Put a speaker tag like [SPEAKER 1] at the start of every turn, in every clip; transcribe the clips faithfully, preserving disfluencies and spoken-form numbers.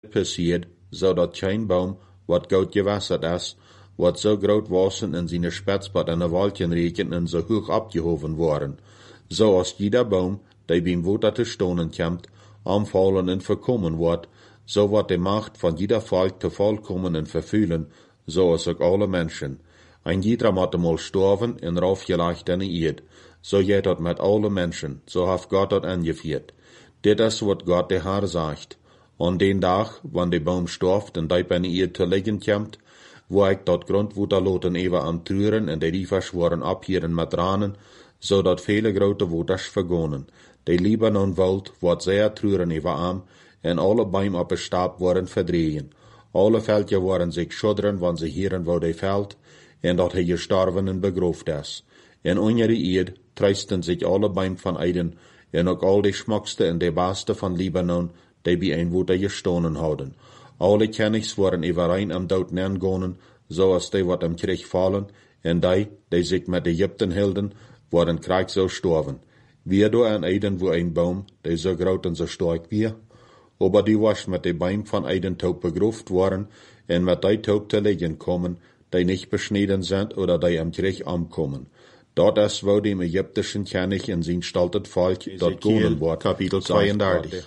[SPEAKER 1] passiert, zodat geen boom, wat goud gewasserd is, wat zo groot wassen in zijn spetsbad en de waldjen reken en zo hoog opgehoven worden, zoals jeder boom, die beim Water te stonen komt, aanvallen en verkommen wordt, zo wordt de macht van jeder volk te volkomen en vervullen, zoals ook alle mensen. Ein jeder moet mal sterven en raufgelegd in de eerd, so geht dat met alle mensen, so heeft God dat angeviert. Dit is wat God de Heer zegt. An den dag, wann de boom storft en die bij de eerd te liggen komt, wo ik dat grondwater loten even aan truren en de rievers worden abhieren met tranen, zodat vele grote waters vergonnen. De Libanon woud wordt zeer truren even aan, en alle bomen op een stap worden verdrehen. Alle veldje worden zich schudderen, wanneer ze hieren wo de veld, en dat hij gestorven en begroofd is. En onder de eerd treisten zich alle bomen van Eden, en ook al de schmakste en de beste van Libanon, die bij een water gestonen houden. Alle kennigs worden overeen am dood neergonen, zoals die wat am Krieg vallen, en die, die zich met Egypten hielden, worden krijg zo storven. Wie door aan Eden wo een boom, die zo groot en zo sterk wie, aber die was met de boom van Eden tot begroofd worden, en met die tot te liggen komen, die niet besneden zijn oder die am Krieg omkomen. Dat is wo dem Ägyptischen König in zijn staltet volk dat gonen wordt. Kapitel zweiunddreißig.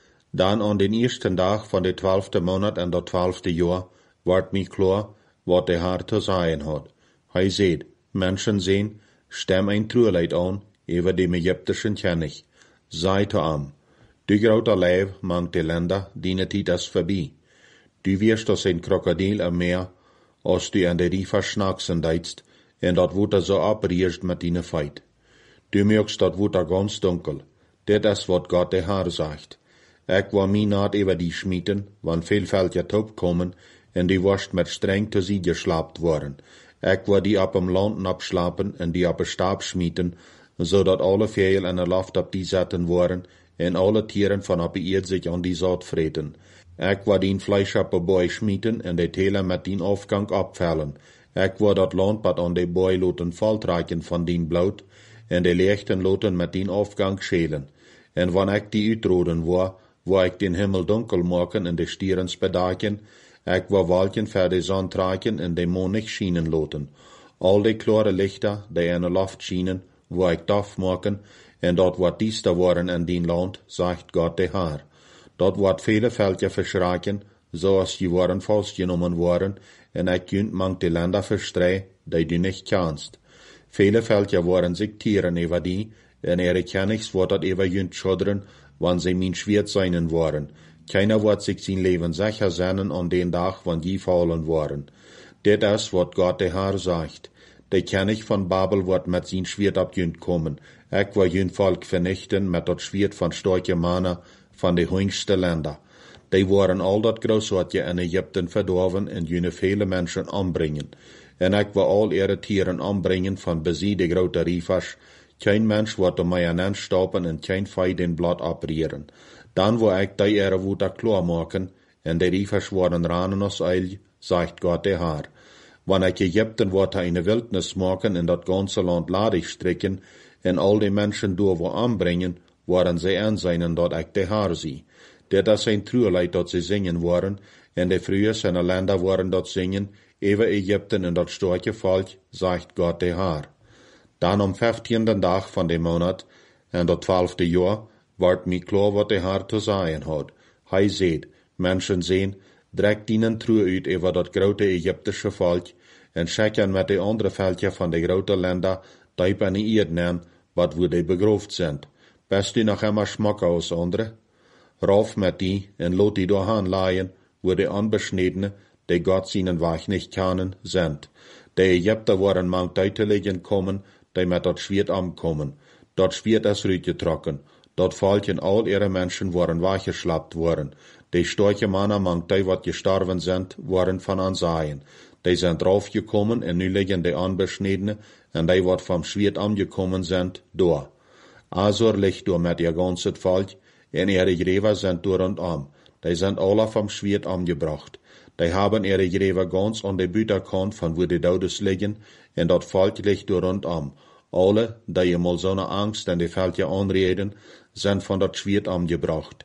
[SPEAKER 1] Dan an den eersten dag van de twaalfde maand en dat twaalfde jaar, wordt mij klaar, wat de Heer te zeggen had. Hij zegt, mensen zien, stem een truurleid aan, over dem Ägyptischen König. Sei te am, du grote leeuw mangt de länder, die tijd is voorbij. Du wirst als een krokodil am Meer, als du an de riefer schnacksen deitst, en dat water zo abriest met die feit. Du merkst dat water ganz dunkel. Dit is wat God de Heer zegt. Ik wil mij niet over die schmieten, wanneer veel veldje top komen, en die worst met streng te zie geslaapt worden. Ik wil die op hem land opslapen en die op een staap schmieten, zodat alle veel en de loft op die zetten worden, en alle tieren van op de eerd zich aan die zout vreten. Ik wil die vlees op een boy schmieten en de telen met die afgang opvellen. Ik wil dat land wat aan de boy loten valtreiken van die bloed, en de lichten loten met die afgang schelen. En wanneer ik die uitroden wil, wil ik den Himmel dunkel maken en de stieren bedaken, ik wil wolken voor de zon trekken en de maan niet schijnen loten. Al die klare lichten, die in de lucht schijnen, wil ik daf maken, en dat wordt diester worden in die land, zegt God de Heer. Dat wordt vele veldje verschraken, zoals die worden vastgenomen worden, en ik kunt mang de länder verstrei, die du nicht kannst. Vele veldje worden zich tieren over die, en ihre kennigs wordt dat over junt schudderen, wanneer sie min schwert zijn worden. Keiner wordt zich zijn leven sicher zijn aan den dag, wanneer die vallen worden. Dit is wat God de Heer zegt. De kennig van Babel wordt met zijn schwert op junt komen. Ik wil junt volk vernichten met dat schwert van sterke mannen van de hoogste länder. Die worden al dat grootsoortje in Egypten verdorven en junne vele mensen ombrengen. En ik wil al ihre tieren ombrengen van bezie de grote rievers. Geen mens wordt om mij aan stoppen en geen vijand den blad abrieren. Dan wil ik die ihre water klaar maken, en de rievers worden ranen als eil, zegt God de Heer. Wanneer ik Egypten wordt eine wildnis maken en dat ganze land ladig strikken, en al die mensen door wil aanbrengen, worden zij aanzien dat ik de Heer zie. Dit is een truurleid dat ze zingen worden, en de vroegers en de länder worden dat zingen, over Egypten en dat sterke volk, zegt God de Heer. Dan om vijftiende dag van de maand, en dat twaalfde jaar, wordt mij klaar wat de Heer te zeggen had. Hij zegt, mensen zien, trek dienen truur uit over dat grote Egyptische volk, en checken met de andere veldje van de grote länder, die bij de eerd nemen, wat wo die begroofd zijn. Best die nog immer schmacken als andere? Rauf met die, en lot die doorheen laaien, wo de onbesnedene, die God zijn weg niet kennen, zijn. De Egypter worden mang tijd te liggen komen, die met dat schwert omkomen. Dat schwert is uitgetrokken. Dat volken al ihre mensen worden weggeschlappt worden. Die sterke mannen mang die wat gestorven zijn, worden van aanzien. Die zijn draufgekommen en nu liggen die onbesnedene, en die wat vom schwert omgekommen zijn, door. Azor ligt door met ihr ganzes volk, en ihre Gräber sind door und om. Die sind alle vom Schwert umgebracht. Die haben ihre Gräber ganz an der Büterkant, von wo die Todes liegen, en dat volk ligt door und om. Alle, die mal so eine Angst in die Veldje anreden, sind von dat Schwert umgebracht.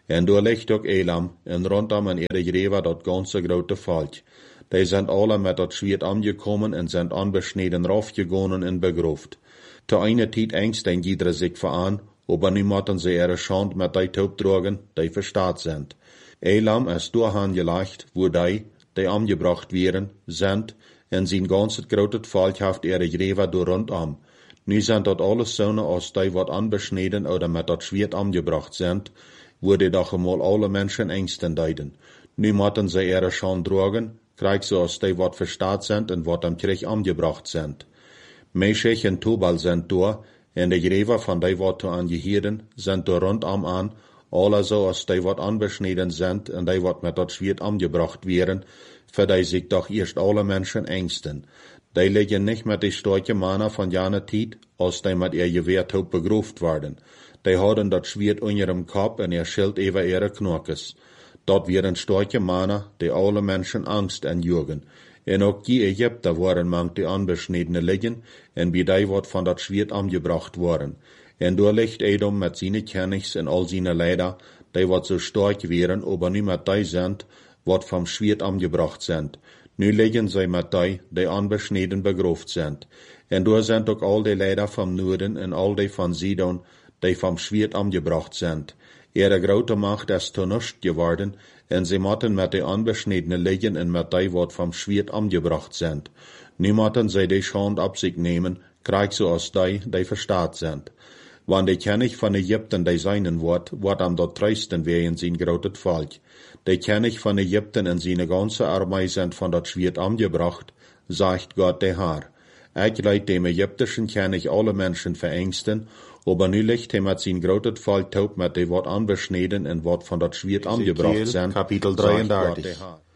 [SPEAKER 1] En door ligt ook Elam, en rondom en ihre Greven dat ganze grote volk. Die sind alle met dat Schwert angekommen en sind unbeschneden raufgegangen en begroft. Te eine Tijd engst den jeder sich veran, aber nu moeten ze ihre Schand met die Taub drogen, die verstaat sind. Elam ist doorhaan gelegt, wo die, die angebracht werden, sind, en zijn ganzes grote volk heeft ihre Greven door rondom. Nu sind dat alles Söhne aus die wat unbeschneden oder met dat Schwert angebracht sind, wo die doch einmal alle Menschen Ängsten deiden. Nu moeten ze ihre Schand drogen, krieg so aus die wat verstaat sind en wat am Krieg angebracht sind. Meshech en Tubal sind door, en de Greven van die wat to angeheren, sind door rondom an, alle so aus die wat unbeschneden sind en die wat met dat Schwert angebracht werden, für die sich doch erst alle Menschen ängsten. Die liegen nicht mit die starke Männer von jener Tijd, als die mit ihr Gewehrtaub begroft worden. Die hadden dat Schwert in ihrem Kopf en ihr Schild über ihre Knockes. Dort wären starke Männer, die alle Menschen Angst entjugen. En ook die Ägypter waren manch die unbeschniedene liegen, en bij die wat van dat Schwert angebracht worden. En door ligt Edom met seine Kennigs en al seine Leider, die wat so stark wären, aber nu met die sind, wat vom Schwert angebracht sind. Nu liggen zij met die, die unbeschneden begroft sind. En door sind ook al die Leider vom Norden en al die van Sidon, die vom Schwert angebracht sind. Ihre grote Macht ist zu nichts geworden, en sie motten mit die unbeschnedene liegen en mit die, wat vom Schwert angebracht sind. Nu motten sie die Schand ab sich nehmen, krieg so aus die, die verstaat sind. Wann die König von Ägypten die seinen wird, wird am dort treisten wehen sein grotet Volk. Die König von Ägypten en seine ganze Armee sind von dat Schwert angebracht, sagt Gott der Herr. Ich leid dem ägyptischen König alle Menschen verängsten, aber nu liegt er mit sein grotet Volk taub mit die wat unbeschneden en wat von dat Schwert angebracht sind.
[SPEAKER 2] Kapitel dreiunddreißig.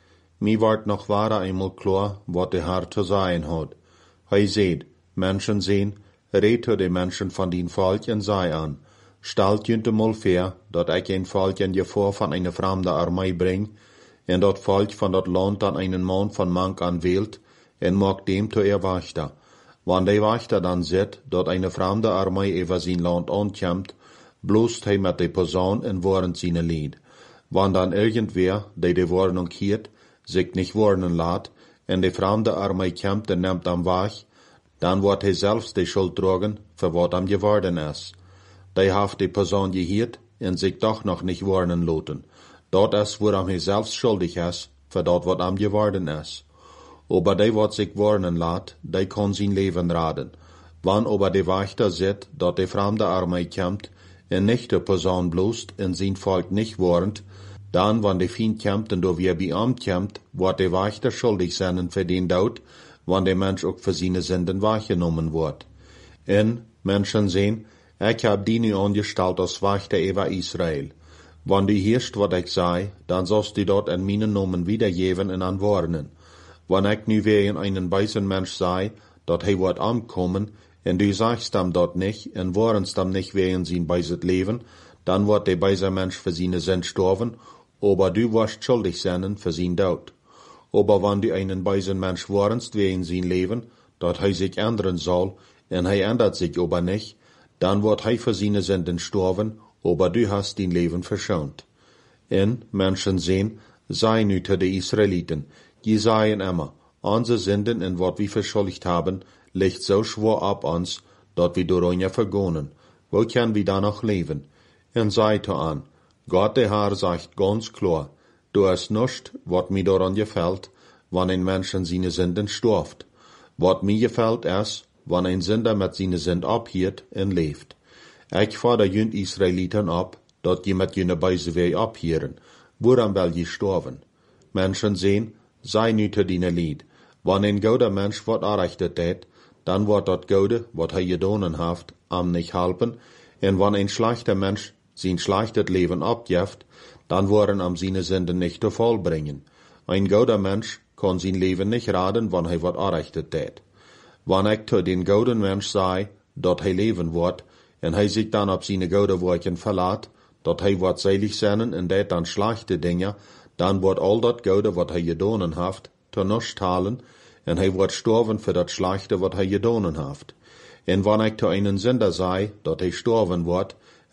[SPEAKER 2] Mi ward noch wahrer einmal klar, wat der Herr zu sein hat. Hei seht, Menschen sehen, red die Menschen von den Volk en sei an. Stalt jünte mal fair, dat ich ein Volk in Gefahr von einer fremden Armee bring, en dat Volk von dat Land dann einen Mann von Mank an wählt, en mag dem zu ihr Wächter. Wann der Wächter dann sieht, dat eine fremde Armee über sein Land ankommt, bloßt hij mit der Person en warnt seine Lied. Wann dann irgendwer, der die Warnung hiert, sich nicht warnen lässt, en die fremde Armee kommt en nimmt am Weg, dann wird hij selbst die Schuld tragen, für wat am geworden ist. Der haft die Person gehiert en sich doch noch nicht warnen lassen. Dort ist, woran hij selbst schuldig ist, für dat wat am geworden ist. Aber die, wat sich warnen lässt, die kann sein Leben raden. Wann aber die Wächter sieht, dat die fremde Armee kommt, en nicht die Person bloßt, en sein Volk nicht warnt, dann, wann die Feind kommt und do wie bei ihm kommt, wird die Wächter schuldig sein für den Tod, wann der Mensch auch für seine Sünden wahrgenommen wird. En, Menschen sehen, ich hab die nu angestellt als Wächter über Israel. Wann die hörst, wat ich sei, dann sollst du dort in meinen Namen wiedergeben und anwarnen. Wann ich nu wegen einen weisen Mensch sei, dat hij wird ankommen, en du sagst ihm dort nicht, en warnst ihm nicht wegen sein beiset Leben, dann wird der weise Mensch für seine Sünd sterben, aber du wirst schuldig sein für sein Tod. Aber wann du einen weisen Mensch warnst wegen sein Leben, dat hij sich ändern soll, en hij ändert sich aber nicht, dann wird hij für seine Sünden sterben, aber du hast dein Leben verschont. En, Menschen sehen, sei nu zu de Israeliten, die seien immer, unsere Sünden en wat wir verschuldigt haben, liegt so schwer ab uns, dat wir daran vergonnen. Wo können wir da noch leben? En seid an, Gott der Herr sagt ganz klar, du hast nicht, wat mir daran gefällt, wann ein Mensch an seine Sünden stirbt. Wat mir gefällt ist, wann ein Sünder mit seine Sünden abhiert en lebt. Ich fordere jünd Israeliten ab, dat je mit jene Beise weh abhieren, woran will je sterben? Menschen sehen, sei nu te dine Lied. Wann ein guter Mensch wat errichtet hat, dann wird dat Gute, wat hij gedonen haft, am nicht halpen, en wann ein schlechter Mensch sein schlechtes Leben abjeft, dann worden am seine Sünden nicht zu vollbringen. Ein guter Mensch kann sein Leben nicht raden, wann hij wat errichtet hat. Wann ich zu den guten Mensch sei, dat hij leben wird, en hij sich dann auf seine gute Worten verlässt, dat hij wat selig sein en dat dann schlechte Dinge, dann wird all dat Gute, wat hij gedonen haft, zu nichts halen, en hij wird sterben für dat Schlechte, wat hij gedonen haft. En wann ich zu einen Sünder sei, dat hij sterben wird,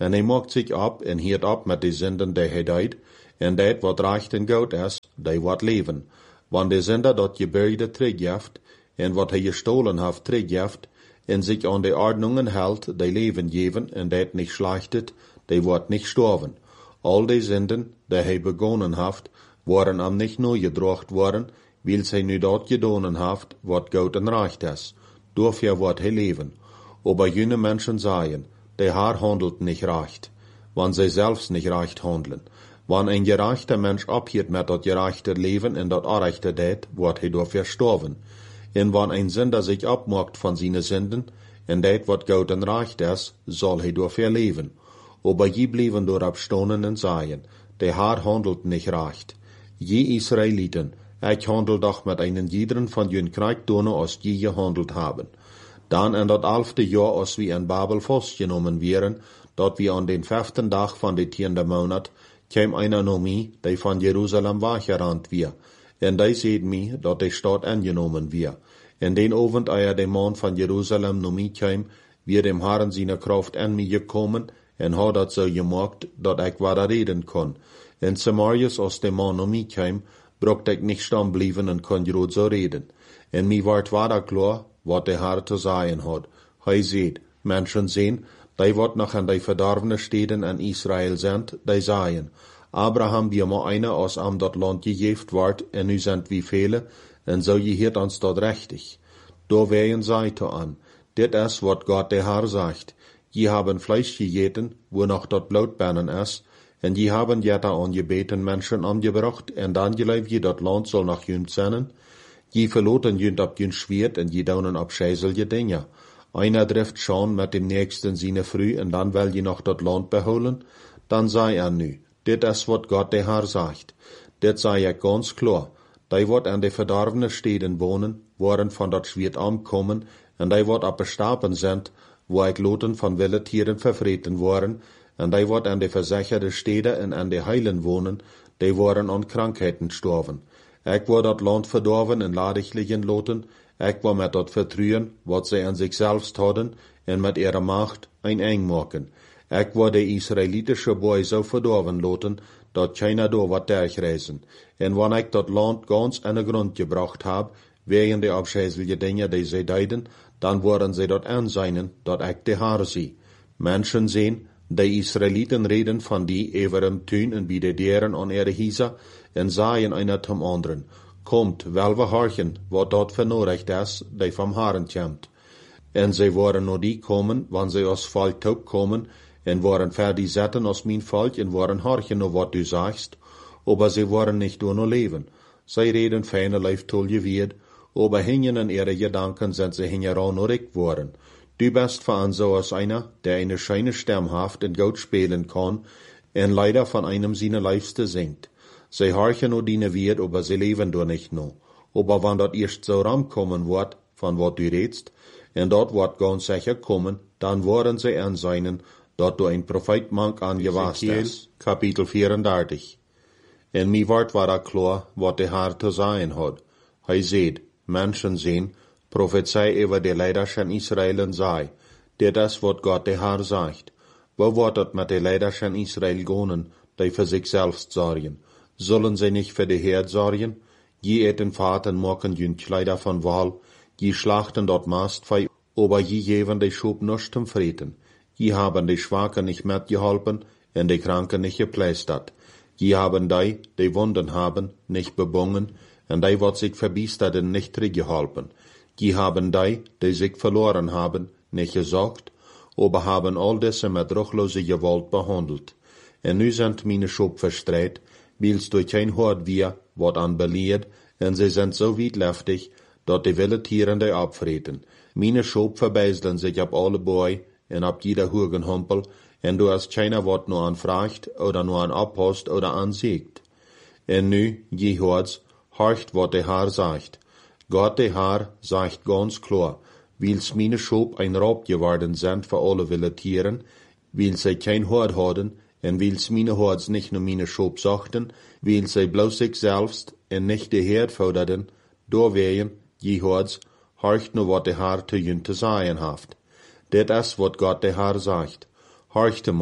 [SPEAKER 2] en hij maakt zich op en hield op met de zinden die hij deed, en dat wat recht en goed is, die wat leven. Want de zinder dat je beide teruggeeft, en wat hij gestolen heeft teruggeeft, en zich aan de ordnungen houdt, die leven geven, en dat niet slachtet, die wordt niet sterven. Al die zinden, die hij begonnen heeft, worden hem niet neergedroogd worden, weil hij nu dat gedaan heeft, wat goed en recht is. Dafür wordt hij leven. Aber jene Menschen sagen, der Herr handelt nicht recht, wann sie selbst nicht recht handeln. Wann ein gerechter Mensch abhielt mit dat gerechte Leben en dat Unrechte dat, wordt hij dafür sterven. En wann ein Sünder sich abmacht von seinen Sünden, en dat wat gut en recht is, soll hij dafür leben. Aber je blieben dorab stonen en sagen, der Herr handelt nicht recht. Je Israeliten, ich handel doch mit einen jederen von jün Kriegdonen, als je gehandelt haben. Dan in dat elfde jaar, als we in Babel vastgenomen wären, dat we aan den vijften dag van de tiende maand, kwam einer naar mij, die van Jerusalem weggerannt weer. En die zeid mij, dat de stad ingenomen weer. En den avond, eer de man van Jerusalem naar mij kwam, weer dem Herren seine Kraft in mij gekommen, en had dat zo gemaakt, dat ik wat reden kon. En Samarius, als de man naar mij kwam, brocht ik niet staan blijven en kon groot zo reden. En mij werd wat klar, wat de Herr te zeggen had. Hij zei, Menschen zien, die wat nog in die verdorvene steden in Israël zijn, die zeggen, Abraham wie maar einer aus am dat land gegeven wordt, en nu zijn wie vele, en zo je hiert ons dat rechtig. Da weien zij te an, dit is wat Gott de Herr sagt, je haben Fleisch gegeten, wo noch dat Blut binnen is, en je haben jeta an gebeten Menschen angebracht, en dan geleef je dat land soll nach jünd zijn. Je verloten jünd ab jünd schwert, en je daunen ab scheiselje Dinge. Einer trifft schon mit dem nächsten seine früh, en dan will je noch dat land beholen, dan sei er nu, dit is wat Gott de Herr sagt. Dit sei ik ganz klar, die wat an de verdorvene steden wohnen, worden van dat schwert ankommen, en die wat ab bestapen sind, wo ik loten van wilde tieren vervreten worden, en die wat an de verzecherde steden en an de heilen wohnen, die worden an krankheiten sterven. Ik word dat land verdorven en ladiglichen loten, ik word met dat vertrouwen, wat zij aan zichzelf hadden, en met ihre macht een eng maken. Ik word de Israelitische boy zo verdorven loten, dat keiner door wat dergreizen. En wanneer ik dat land ganz in de grond gebracht heb, wegen de afscheiselige dingen die zij deiden, dan worden zij dat aanzien, dat ik de Herr zie. Menschen zien, de Israeliten reden van die over hem tuin en bij de deren aan ihre Hisa, en sagen einer zum anderen, Kommt, wel we horchen, wat dat vernodigt is, die vom Herren komt. En zij worden nur die komen, wann zij als volk taub komen, en worden fertig zetten als mijn volk, en worden horchen nur wat du sagst, aber zij worden nicht door nur leben. Zij reden feine Leiftolle wird, aber hingen in ihre Gedanken sind sie hingeran nur ich worden. Du bist von so als einer, der eine scheine Stimmhaft in Gout spielen kann, en leider von einem seine Leifste singt. Sie horchen nur diene wird, aber sie leben doch nicht noch. Aber wann dat erst so rankommen wird, von wat du redst, en dort wird ganz sicher kommen, dann worden sie anseinen, dat du ein Prophet mank angewast ist. Kapitel vierundertig. En mi wordt war klar, wat de Herr te sagen hat. Hij seht, Menschen sehen, Prophezei über die Leiderschen Israelen sei. Dit is wat Gott de Herr sagt. Wo wordt het met de Leiderschen Israel gonen, die für sich selbst sorgen? Sollen sie nicht für die Herd sorgen? Je eten Vaten machen jün Kleider von Wahl, je schlachten dort Mastvieh, aber je geben die Schub nicht zum Frieden. Je haben die Schwachen nicht mitgeholfen, und die Kranken nicht geplästert. Je haben die, die Wunden haben, nicht bebungen, und die, wat sich verbiesterten, nicht zurückgeholfen. Je haben die, die sich verloren haben, nicht gesorgt, aber haben all diese mit ruchlose Gewalt behandelt. Und nu sind meine Schub verstreut, weil's durch kein Hort wir, wat an belehrt, und sie sind so witleftig, dat die wilde Tieren die abfreten. Meine Schub verbeiseln sich ab alle Boy, en ab jeder Hugenhumpel, en du hast keiner wat nur anfragt, oder nur an abpost oder ansiegt. En nu, je hort's, horcht wat der Herr sagt. Gott der Herr sagt ganz klar, weil's meine Schub ein Raub geworden sind für alle wilde Tieren, weil sie kein Hort hatten, en weil's meine Horts nicht nur meine Schub sachten, weil sie bloß sich selbst en nicht die Herd forderten, doorwegen, je Horts, horcht nur wat der Herr zu jün zu sagen haft. Dit is wat Gott der Herr sagt. Horchte mal,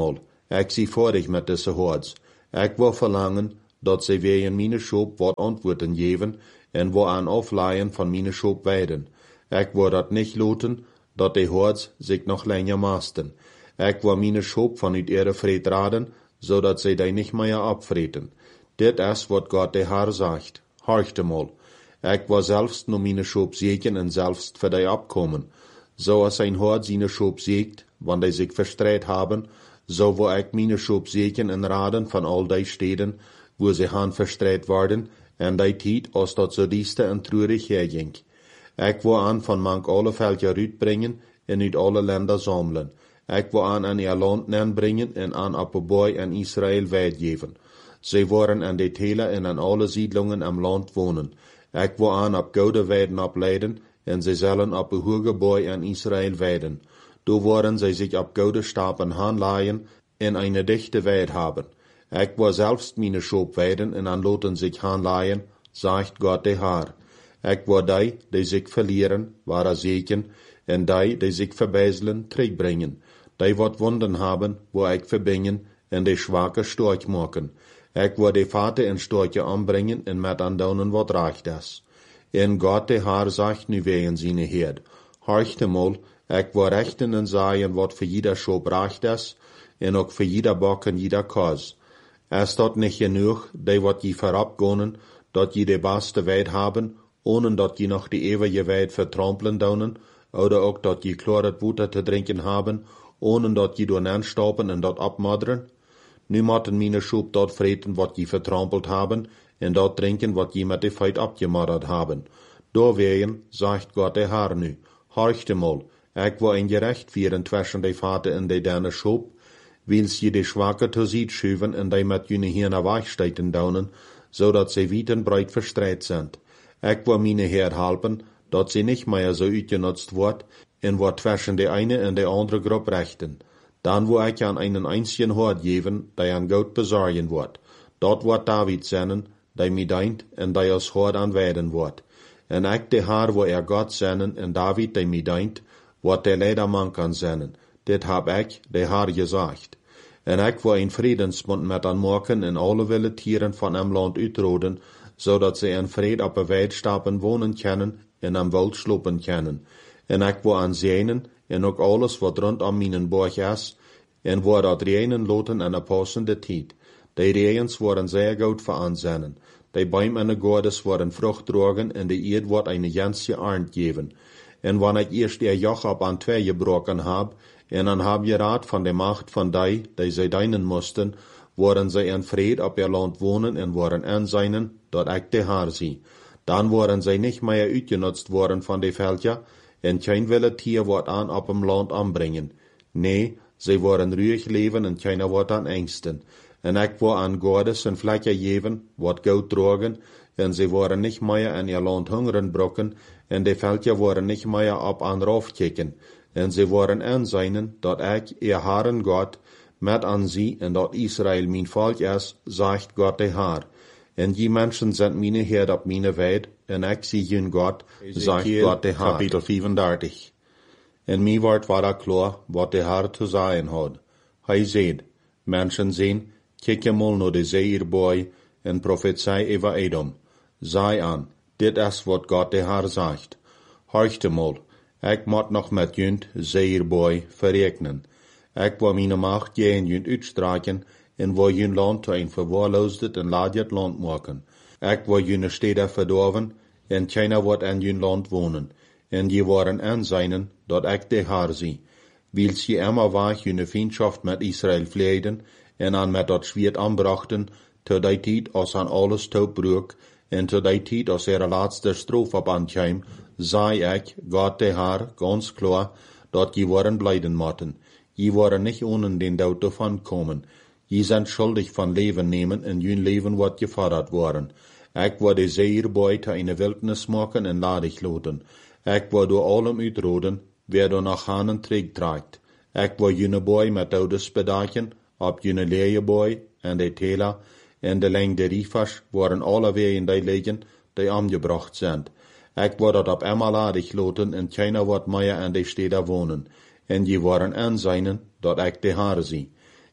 [SPEAKER 2] Ik zie vorig met deze hoords. Ik wil verlangen, dat zij weer in mijn schop wat antwoorden geven, en wo aan afleien van mijn schop weiden. Ik wil dat niet laten, dat de hoords zich nog langer maasten. Ik wil mijn schop vanuit ihre vreed raden, zodat zij die niet meer abvreten. Dit is wat God de Heer zegt. Horchte mal. Ik wil zelfs no mijn schop zegen en zelfs voor die abkomen. Zoals een hoord zijn schop zegt, wanneer die zich verstrijd hebben, zo wil ik mijn schop zegen en raden van al die steden, wo ze gaan verstrijd worden, en die tijd als dat zo dieste en treurig herging. Ik wil aan van mank alle veldje uitbrengen en uit alle landen zamelen. Ik wil aan aan ihr land nenbrengen en aan Appelboy en Israël weitgeven. Zij worden aan de telen en aan alle siedlungen am land wonen. Ik wil aan op gouden weiden opleiden, en zij zullen op een hoge boy en Israël weiden. Door worden zij zich op gouden stapen aanlaaien en een dichte weid hebben. Ik wil zelfs mijn schop weiden en aan loten zich aanlaaien, zegt God de Heer. Ik wil die, die zich verlieren, ware zeken, en die, die zich verbijzelen, terugbrengen. Die wat wonden hebben, wil ik verbingen, en de schwakke storch maken. Ik wil de vaten en storche aanbrengen, en met aandonen wat recht is. En God de Heer zegt nu wegen zijn Heerd. Horchte mal, ik wil rechten en zaaien wat voor jeder schop recht is, en ook voor jeder bok en jeder koos. Is dat niet genoeg, die wat je verabgonen, dat je de beste weid hebben, ohne dat je nog de eeuwige weid vertrampelen donen, oder ook dat je kloret water te drinken hebben, ohne dat je door aanstoppen en dat abmodderen? Nu moeten mijn schop dat vreten wat je vertrampeld hebben, en dat drinken wat je met de feit abgemodderd hebben. Doorwegen, zegt God de Heer nu, horchte mal, ik wil een gerecht vieren tussen de vaten en de denne schop, wils je de schwakke te ziet schuiven en die met jene hirne wegstijten donen, zodat ze wiet en breed verstrijd zijn. Ik wil mijn Heer helpen, dat ze niet meer zo uitgenutzt wordt, en wordt tussen de eine en de andere groep rechten. Dan wil ik aan einen einzigen hoort geven, die aan goud bezorgen wordt. Dat wordt David zenden, die mij dient, en die als hoort aanwijden wordt. En ik de Heer wil er God zenden, en David die mij dient, wat de leiderman kan zenden. Dit heb ik, de Heer, gezegd. En ik wil een vredensbond met aan maken en alle wilde tieren van hem land uitroden, zodat ze in vrede op een weidstappen wonen kunnen en am wild slopen kunnen. En ik wil aan zijnen en ook alles wat rondom mijn borg is, en wil dat reinen loten en een passende tijd. Die regens worden zeer goed veranzennen. Die boom en de godes worden vrucht drogen en de eerd wordt een ganse arnd geven. En wanneer ik eerst ihr joch op aan twee gebroken heb, en dan heb je raad van de macht van die, die zij dienen moesten, worden zij in vrede op ihr land wonen en worden aanzijnen, dat ik de Heer zie. Dan worden zij niet meer uitgenutzt worden van de veldja, en geen wilde tier wordt aan op hem land aanbrengen. Nee, zij worden ruhig leven en keiner wordt aan angsten. En ik wil aan godes en vlekken geven, wat goud drogen, en zij worden niet meer in ihr land hungeren brokken, en de veldja worden niet meer op aan rauf kicken. En zij worden aanzijnen, dat ik, ihr Herren God, met aan zie, en dat Israël mijn volk is, zegt God de Heer. En die mensen zijn mijn Heer op mijn weid, en ik zie hun God, zegt God de Heer. Kapitel vierendertig. En mij wordt waar klaar, wat de Heer te zeggen had. Hij zegt, mensen zien, kijk mal naar de zeeirboy, en profetie over Edom. Zei aan, dit is wat God de Heer zegt. Horchte mal, ik moet nog met junt zeeirboy verrekenen. Ik wil mijn macht tegen junt uitstraken, en wil jun land te een verwaarloosd en ladjert land maken. Ik wil jun steden verdorven, en keiner wordt in jun land wonen. En je worden aanzijnen, dat ik de Heer zie. Wils je immer weg jun vriendschaft met Israël vleiden, en aan met dat zwiert aanbrachten, te die tijd als aan alles toebroek, en te die tijd als er laatste stroof op aankwam, zei ik, God de Heer, ganz klaar, dat je worden blijden moeten. Je worden niet ohne den dood ervan komen. Je zijn schuldig van leven nemen en jun leven wordt gefordert worden. Ik wil de zeeirboy te een wildnis maken en ladig loten. Ik wil door allem uitroden, wer door nach hanen terugtrekt. Ik wil june boy met oudes bedaken, op june leerboy en de tela, en de leng de riefers worden alle weer in die liggen, die aangebracht zijn. Ik wil dat op eenmaal ladig loten en keiner wordt meer in de steden wonen. En je worden aanzijnen, dat ik de Heer zie.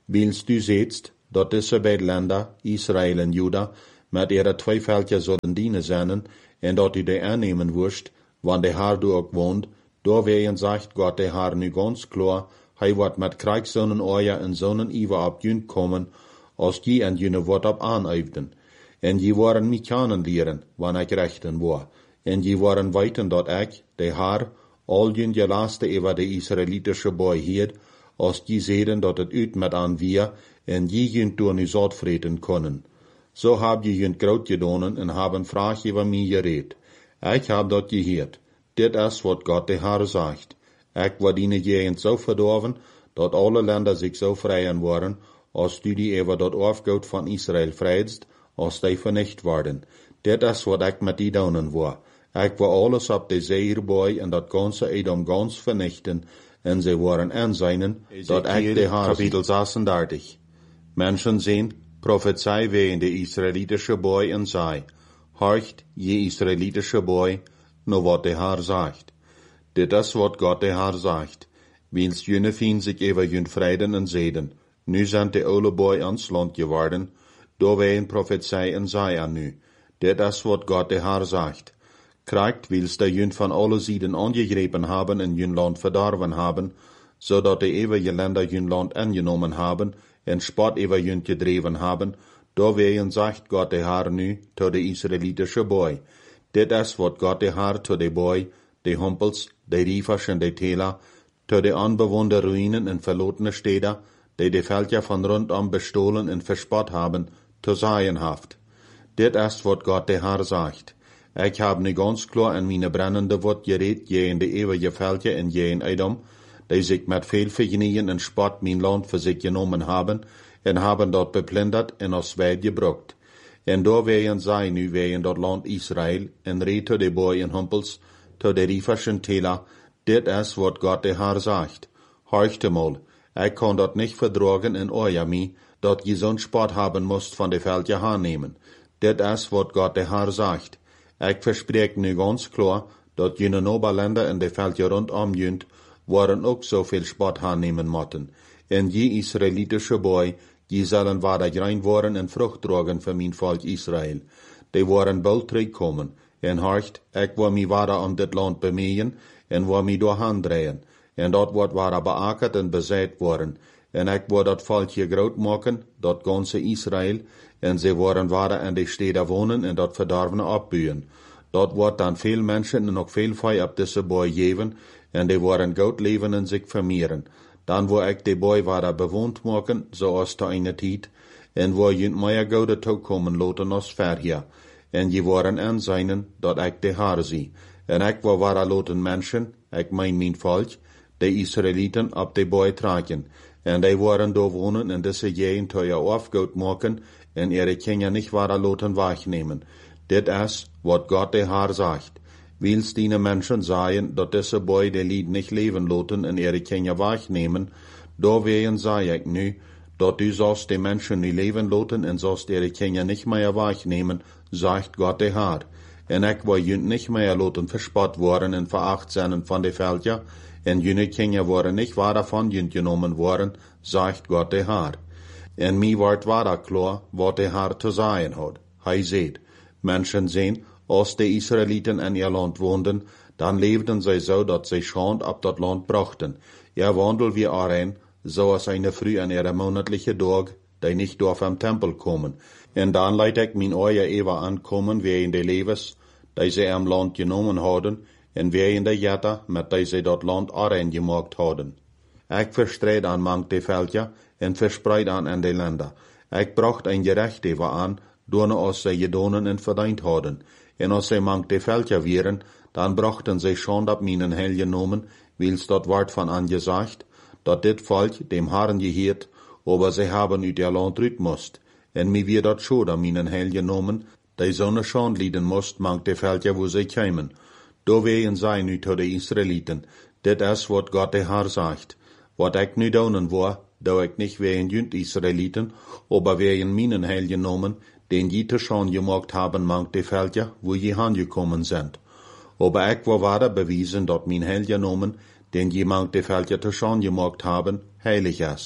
[SPEAKER 2] Wils du sehtst, dat diese beide Länder, Israel en Juda, met ihre twee velden zullen dienen zijn, en dat u die aannemen wust, want de haar du ook woont, doorwegen zegt God de haar nu ganz klar, hij wordt met krijg zo'n oor en zo'n iver op jun komen, als die en june wordt op aanuifden. En je worden mij kennen leren, wanneer ik rechten word. En je worden weten dat ik, de haar, al jun je laatste over de Israelitische boy hield, als die zeden dat het uit met aan wir, en je jun door nu zot vreten kunnen. Zo heb je jun groot gedaan en hebben vraag over mij gereed. Ik heb dat gehoord. Dit is wat God de Heer zegt. Ik word in gegend zo verdorven, dat alle Länder zich zo vrijen worden, als du die over dat afgoed van Israël vrijdst, als die vernicht worden. Dit is wat ik met die doen wil. Ik wil alles op de zee hierbij en dat ganze Edom gans vernichten, en ze worden aanzien, dat ik de Heer. Kapitel zesendertig. Menschen zien, prophezei wegen de Israelitische boy en zei, horcht, je Israelitische boy, no wat de Heer zegt. Dit is wat God de Heer zegt. Wiens june fien zich over jun vreden en zeden. Nu zijn de oude boy ans land geworden, door wij een profetie en zei aan nu. Dit is wat God de Heer zegt. Krijgt wils de jun van alle zijden angegrepen hebben en jun land verdorven hebben, zodat de eeuwige Länder jun land angenomen hebben en spot over jun gedreven hebben, door wij een zegt God de Heer nu tot de Israelitische boy. Dit is wat God de Heer tot de boy, de humpels, de riefers en de tela, tot de onbewoonde ruïnen en verlotene steden, die de velden van rondom bestolen en verspot hebben, te zeggen haft. Dit is wat God de Heer zegt. Ik heb nu ganz klar in mijn brennende woord gereed, je in de eeuwige velden en je in Edom, die zich met veel vergenijen en spot mijn land voor zich genomen hebben, en hebben dat beplunderd en als wijd gebruikt. En door wegen zij nu wegen dat land Israël, en reed tot de boy en humpels, tot de riefers en tela, dit is wat God de Heer zegt. Horcht eenmaal, ik kan dat niet verdragen in Oyami, dat je zo'n spot hebben moest van de velden aannemen. Dit is wat God de Heer zegt. Ik verspreek nu ganz klar, dat jene Noberländer in de velden rondom junt, worden ook zoveel spot aannemen moeten. En je Israelitische boy, die zullen waardig rein worden en vrucht dragen voor mijn volk Israël. Die worden bald terugkomen. En horcht, ik wil mij waardig om dit land bemeien, en wil mij doorheen draaien. En dat wordt waardig beakkerd en bezet worden. En ik wil dat volkje groot maken, dat ganse Israël, en ze worden waardig in de steden wonen en dat verdorvene opbuien. Dat wordt dan veel mensen en ook veel vee op deze boy geven, en die worden goed leven en zich vermeeren. Dan wil ik de boy waardig bewoond maken, zoals te eine tijd, en wil je meer goede toekomen laten als verheer. En je worden aanzien dat ik de Heer zie. En ik wil waardig laten mensen, ik mijn mijn volk, de Israëlieten op de boy tragen. En die worden door wonen en deze gegend teuer afgoed maken, en ihre Kinder nicht waardig laten wegnemen. Dit is wat God de Heer zegt. Wils die Menschen sagen, dat deze boy de lied nicht leven laten en ihre Kinder wegnemen, doorwegen zei ik nu, dat u zoals de Menschen nu leven laten en zoals ihre Kinder nicht meer wegnemen, zegt God de Heer. En ik wil junt nicht meer laten verspot worden en veracht zijn van de velden, en jene Kinder worden nicht waardig van junt genomen worden, zegt God de Heer. En mij wordt waardig klaar wat de Heer te zeggen had. Hij zegt, Menschen zien, als de Israëlieten in ihr land woonden, dan leefden zij zo dat zij schand op dat land brachten. Er wandel wie erin, zoals eine Früh an ihre monatliche dag, die nicht door am Tempel komen. En dan leid ik mijn oor even aankomen wie in de levens, die zij am land genomen hadden, en wie in de jette, met die zij dat land erin gemaakt hadden. Ik verstrijd aan mank de velden, en verspreid aan in de Länder. Ik bracht een gerecht even aan, door als zij gedonen en verdiend hadden. En als zij mank de velden wieren, dan brachten zij schand op mijn heil genomen, wils dat wordt van angezegd, dat dit volk dem Herrn geheert, aber zij hebben uit ihr land uit moest. En mij weer dat schuld op mijn heil genomen, die zo'n schand lieden moest mank de velden wo zij kwamen. Doorwegen zij nu tot de Israëlieten, dit is wat God de Heer zegt. Wat ik nu doen wil, doe ik niet wegen junt Israëlieten, aber wegen mijn heil genomen, den je te schand gemaakt hebben mank de velden wo je aangekomen sind. Aber ik wil waardig bewijzen dat mijn heil genomen, den je mank de velden te schand gemaakt hebben, heilig is.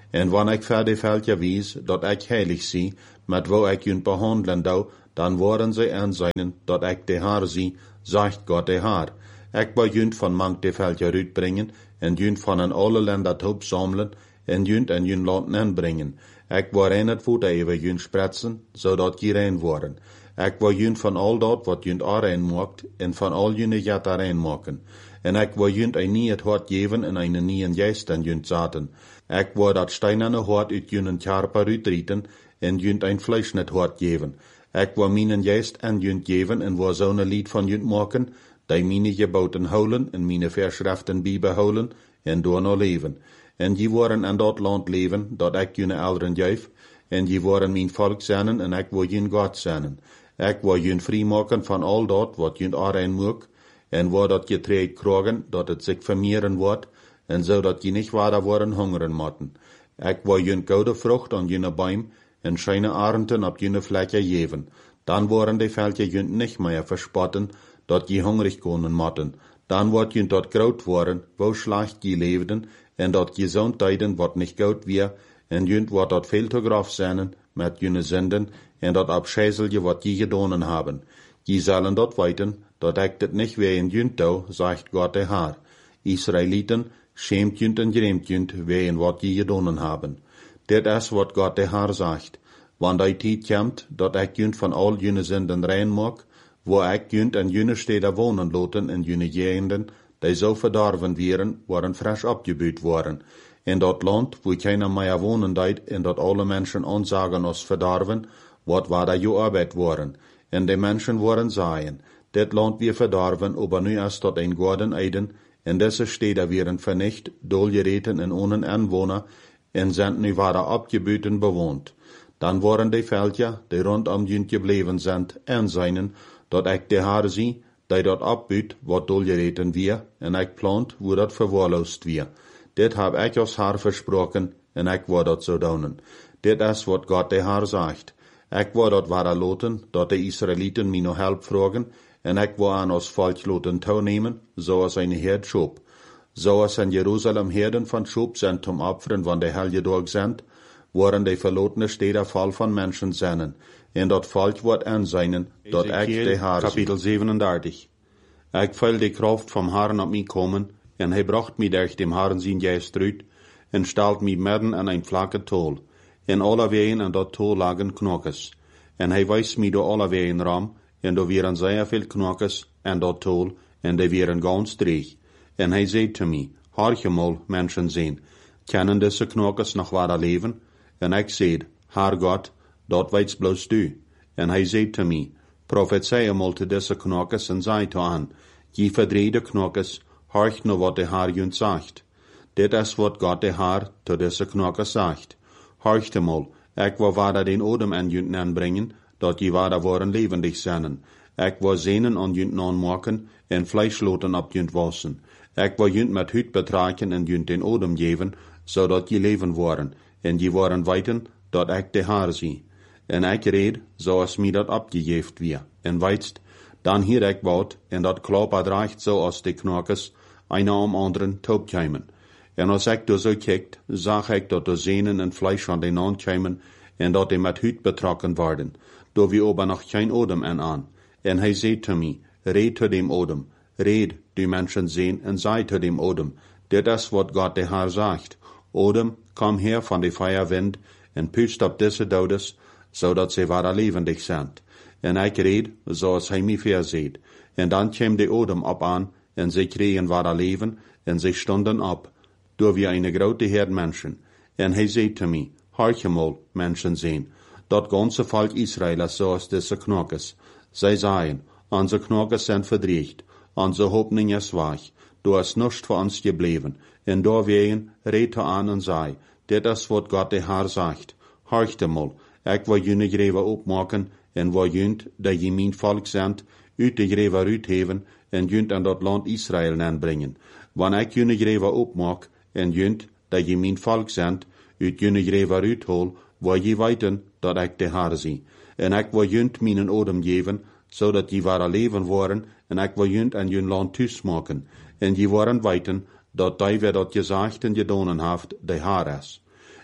[SPEAKER 2] En wanneer ik verder veldje wies, dat ik heilig zie, met wo ik junt behandelen dou, dan worden zij aanzien dat ik de haar zie, zegt God de haar. Ik wil junt van mank de veldje uitbrengen, en junt van een alle länder top samelen, en junt en junt land aanbrengen. Ik wil rein het voet even junt spretsen, zodat je rein worden. Ik wil junt van al dat wat junt aanrein maakt, en van al jullie jet aanrein maken. En ik wil junt een niet het hart geven en een nieuwen geest en junt zaten. Ik wil dat steinerne hart uit junt charper uitrieten, en junt een vlees net hart geven. Ik wil mijn geest en junt geven, en wil zo'n lied van junt maken, die mijn geboten houden, en mijn verschriften bijbehouden, en door nou leven. En die worden in dat land leven, dat ik jullie ouderen geef, en die worden mijn volk zijn, en ik wil jullie God zijn. Ik wil jullie vrij maken van al dat wat jullie aanrein moet, en waar dat je treed krijgen, dat het zich vermeerderen wordt, en zodat je niet waarder worden hongeren moeten. Ik wil jullie goede vrucht aan jullie boom, en schijne arenden op jullie vlekken geven. Dan worden die veldje jullie niet meer verspotten, dat je hungrig kunnen moeten. Dan wordt jullie tot groot worden, wo slecht je leefden, en dat je zo'n tijden wat niet goed weer, en jullie wordt dat veel te grof zijn met jullie zinden, en dat abscheiselje wat je gedaan hebben. Je zullen dat weten, dat ik dit niet weer in jullie doe, zegt God de Heer. Israëlieten, schämt jullie en grämt jullie wegen wat je gedaan hebben. Dit is wat God de Heer zegt. Wanneer die tijd komt, dat ik jullie van al jullie zinden rein maak, wo ik jullie en jullie steden wonen laten in jullie gegenden, die zo verdorven wären, worden frisch opgebouwd worden. In dat land, wo keiner meer wonen deed, en dat alle mensen onzagen als verdorven, wat waar da je arbeid worden. En de mensen worden zeggen, dit land weer verdorven, aber nu is tot een gouden eiden, en deze steden werden vernicht, doelgereten en ohne Anwohner, en zijn nu waar opgebouwd en bewoond. Dan worden de veldja, die rondom jullie gebleven zijn, aanzien, dat ik de Heer zie, die dat opbouwt, wat doelgereten weer, en ik plant, wo dat verwaarloosd weer. Dit heb ik als Heer versproken, en ik wil dat zo doen. Dit is wat God de Heer zegt. Ik wil dat waar laten, dat de Israëlieten mij nog help vragen, en ik wil aan ons volk laten toenemen, zoals een herd Schop. Zoals in Jeruzalem herden van Schop zijn zum Opfern van de Heilige Dag zijn, worden de verlotene steden vol van mensen zijn, en dat volk wordt aanzien, dat ik de Heer
[SPEAKER 1] Kapitel zevenendertig. Ik viel de kracht vom Herrn op mij komen, en hij bracht mij durch dem Herrn zijn geest uit, en stelt mij midden in een vlakke tol. En alle wegen in dat tol lagen knokjes. En hij wijst mij door alle wegen ram, en door waren zeer veel knokjes in dat tol, en die waren ganz dreig. En hij zei te mij, harje mal, mensen zijn, kennen deze knokjes nog waar leven? En ik zei, Heer God, dat weet bloos du. En hij zei te mij, profeteer mal te deze knokjes en zei te aan, je verdrede knokjes, harch nou wat de Heer junt zegt. Dit is wat God de Heer te deze knokjes zegt. Harchte mal, ik wil waar den odem aan junt aanbrengen, dat je waar worden levendig zijn. Ik wil zenen aan junt aanmaken, en vlees loten op junt wassen. Ik wil junt met huid betraken en junt den odem geven, zodat je leven worden, en je worden weten, dat ik de Heer zie. En ik reed, zoals mij dat opgegeven weer, en weitst, dan hier ik wat, en dat klopper draagt zoals de knokjes, einer om anderen toopkeimen. En als ik door zo kijkt, zag ik dat de zenen en vlees van de naand keimen, en dat die met huid betrokken worden, door wie aber nog geen odem en aan. En hij zei te mij, red te dem odem, red, die mensen zien, en zei te dem odem, dit is wat God de Heer zegt. Odem, kom her van de feierwind, en pust op deze dodes, zodat ze waar levendig zijn. En ik red, zoals hij mij verzeet. En dan kwam de odem op aan, en ze kregen waar leven, en ze stonden op, door wie een grote herd mensen. En hij zei te mij, harje mal, mensen zijn, dat ganze volk Israël is zoals deze knokjes. Zij zeiden, onze knokjes zijn verdreigd, onze hoopning is weg, du is nichts voor ons gebleven. En doorwegen reed hij aan en zei, dit is wat God de Heer zegt. Harchte mal, ik wil jullie greven opmaken, en wil junt, dat je mijn volk zendt, uit de greven uitheven, en junt aan dat land Israël aanbrengen. Wanneer ik jullie greven opmaak, en junt, dat je mijn volk zendt, uit jullie greven uithol, wil je weten, dat ik de Heer zie. En ik wil junt mijn odem geven, zodat je waar leven worden, en ik wil junt aan jullie land thuis maken, en je worden weten, dat die weer dat gezegd en gedaan heeft, de Heer is.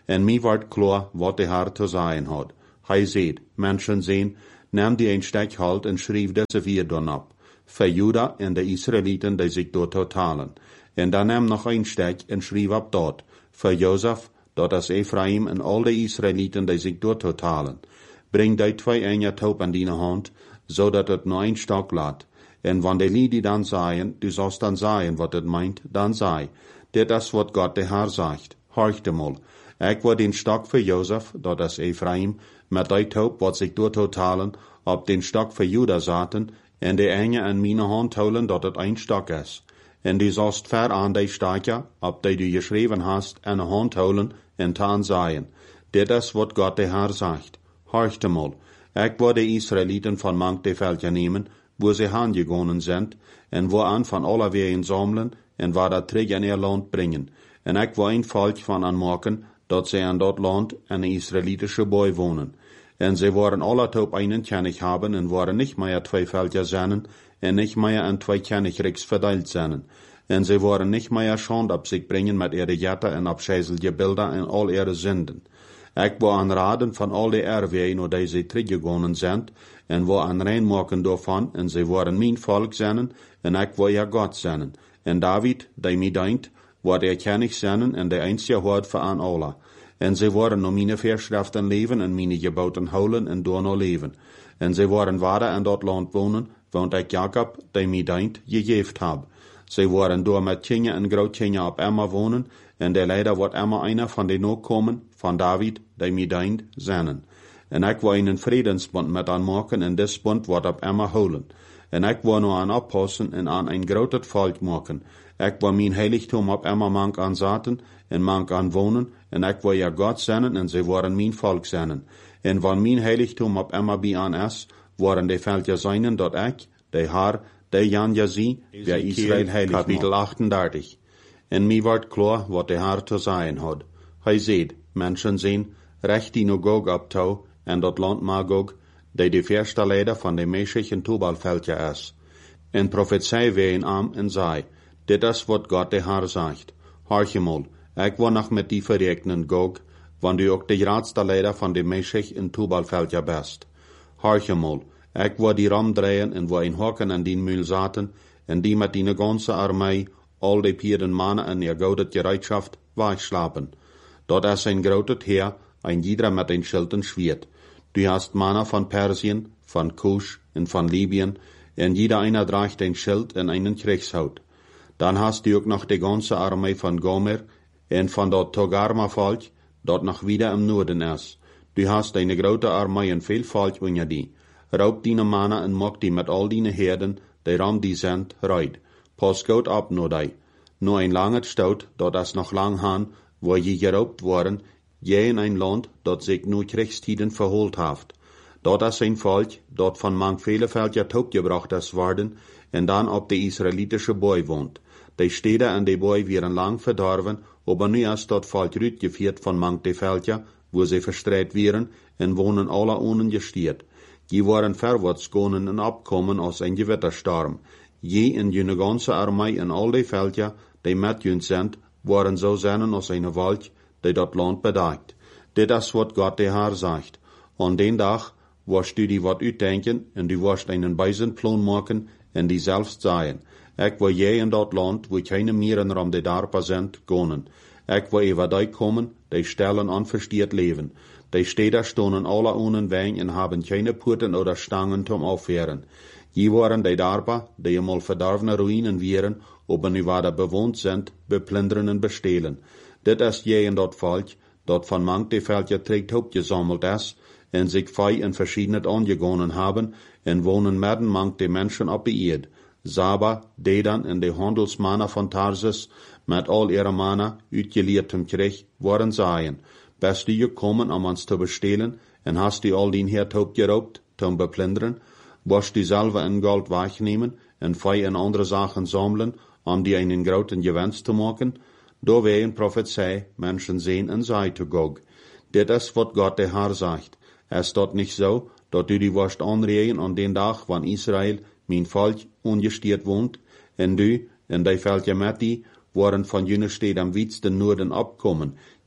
[SPEAKER 2] En mi wordt klar wat de Heer te zijn had. Hij zei, mensen zien, nam die een stek halt en schreef deze vier dan op. Voor Juda en de Israëlieten die zich door totalen. En dan nam nog een stek en schreef op dat. Voor Jozef, dat is Ephraim en al de Israëlieten die zich door totalen. Breng die twee enge taub aan die hand, zodat het nog een stok laat. En wanneer die die dan zeien, du sollst dan zeien wat het meint, dan zei. Dit is wat God de Heer zegt. Horchte mal. Ik wil den stok voor Jozef, dat is Ephraim, met die taub wat zich door totalen, op den stok voor Juda zaten, en de enge aan mijn hand houden dat het een stok is. En du sollst ver aan die stakje, op die du geschreven hast, aan de hand houden, en taan zeien. Dit is wat God de Heer zegt. Horchte mal. Ik wil de Israëlieten van mank de veldje nemen, wo ze aangegonen zijn, en wo aan van alle wegen samelen, en waar dat terug in ihr land brengen. En ik wil een volk van aanmaken, dat ze aan dat land een Israëlitische boy wonen. En ze waren alle op einen kennig hebben, en waren niet meer twee veldje zijn, en niet meer aan twee kennigrijks verdeeld zijn. En ze waren niet meer schand op zich brengen met ihre jatten en abscheiselige beelden en al ihre zinden. Ik wil aanraden van al de erwegen, hoe die ze teruggegaan zijn, en wil aan reinmaken daarvan, en ze waren mijn volk zijn, en ik wil ja God zijn. En David, die mij denkt, wordt er kennig zijn, en de einzige hoort voor aan alle. En ze waren naar mijn verschriften leven, en mijn geboten houden, en door nog leven. En ze waren waarde in dat land wonen, want ik Jacob, die mij denkt, gegeven heb. Ze waren door met kinderen en grootkinderen op Emma wonen, en de leider wordt Emma einer van de nakomen van David, die mij denkt, zijn. En ik wil een vredensbond met aanmaken, en dit bond wordt op Emma houden. En ik wil nu aan oppassen en aan een groot volk maken. Ik wil mijn heiligtum op Emma mank aanzaten, en mank aan wonen, en ik wil ja God zijn, en ze worden mijn volk zijn. En wanneer mijn heiligtum op Emma bij aan is, worden de veldje zijn dat ik, de Heer, de Jan ja zie, bij Israël heilig. Kapitel achtendertig. En mij wordt klaar wat de Heer te zijn had. Hij zei, mensen zien, recht die nu Gog op touw, en dat land Magog, die de verste leider van de Meshech en Tubalveldje is. En profetie ween aan en zei, dit is wat God de Heer zegt. Horch mal, ik wil nog met die verrekenen Gog, want u ook de grootste leider van de Meshech en Tubalveldje best. Horch mal, ik wil die ram draaien en wil een hokken aan die muil zaten, en die met die ganze armee, al die pieren mannen en ihr goudet gereitschaft, wegslapen. Dat is een groot Heer, ein jeder met een schild en schwert. Du hast Männer von Persien, von Kusch und von Libyen, en jeder einer draagt ein Schild en einen Kriegshaut. Dann hast du auch noch die ganze Armee von Gomer, en von dort Togarma-Volk, dort noch wieder im Norden ist. Du hast eine große Armee en viel Volk unter die. Raub deine Männer en mach die mit all deine Herden, die ram die sind, reid. Pass gut ab nur die. Nur ein langer Stout, dort ist noch lang han, wo je geraubt worden, je in ein Land, dat sich nur Kriegstiden verholt haft. Dort ist ein Volk, dort von manch viele Völker topgebracht ist worden, en dan op de Israelitische Boy wohnt. Die Städte an de Boy wären lang verdorven, aber nu ist dort Volk rütgeführt von manch de Völker, wo sie verstreit wären, en wohnen alle ohne gestiert. Die waren verwärts gonen en abkommen aus ein Gewittersturm. Je in jene ganze Armee en al de Völker, die met jün sind, waren so seinen aus eine Volk, die dat land bedagt. Dit is wat God de Heer zegt. An den Tag wirst du die wat uitdenken, en du wirst einen beisen plan maken, en die selbst sagen. Ik wil je in dat land, wo keine Mieren ram de Darpa sind, gonen. Ik wil über die kommen, die stellen unverstiert leben. Die Städte stonen alle ohne Wein en haben keine Purten oder Stangen zum Aufwehren. Je waren die Darpa, die einmal verdorvene Ruinen wären, aber nu waar bewohnt sind, beplündern en bestehlen. Dit is je in dat volk, dat van mank de veldje trägt opgesammelt is, en zich fei in verschiedenet angegonnen haben, en wonen midden mank de mensen op de eerd. Saba, Dedan en de handelsmannen van Tarsus, met al ihre mannen, uitgeleertem Krieg, waren zeien. Bist du gekommen, om ons te bestehlen, en hast du al dien Herd opgeraubt, zum beplündern, wirst du selber in Gold wegnehmen, en fei in andere Sachen sammeln, om die einen großen Gewinst zu machen? Da wehen Prophezei, Menschen sehen en sei zu Gog. Dit is wat God de Heer zegt. Es dort nicht so, dat du die wirst anregen an den Tag, wann Israel, mein Volk, ungestiert wohnt, en du, en die Völker mit die, waren von jene Städte am weitsten Norden abkommen.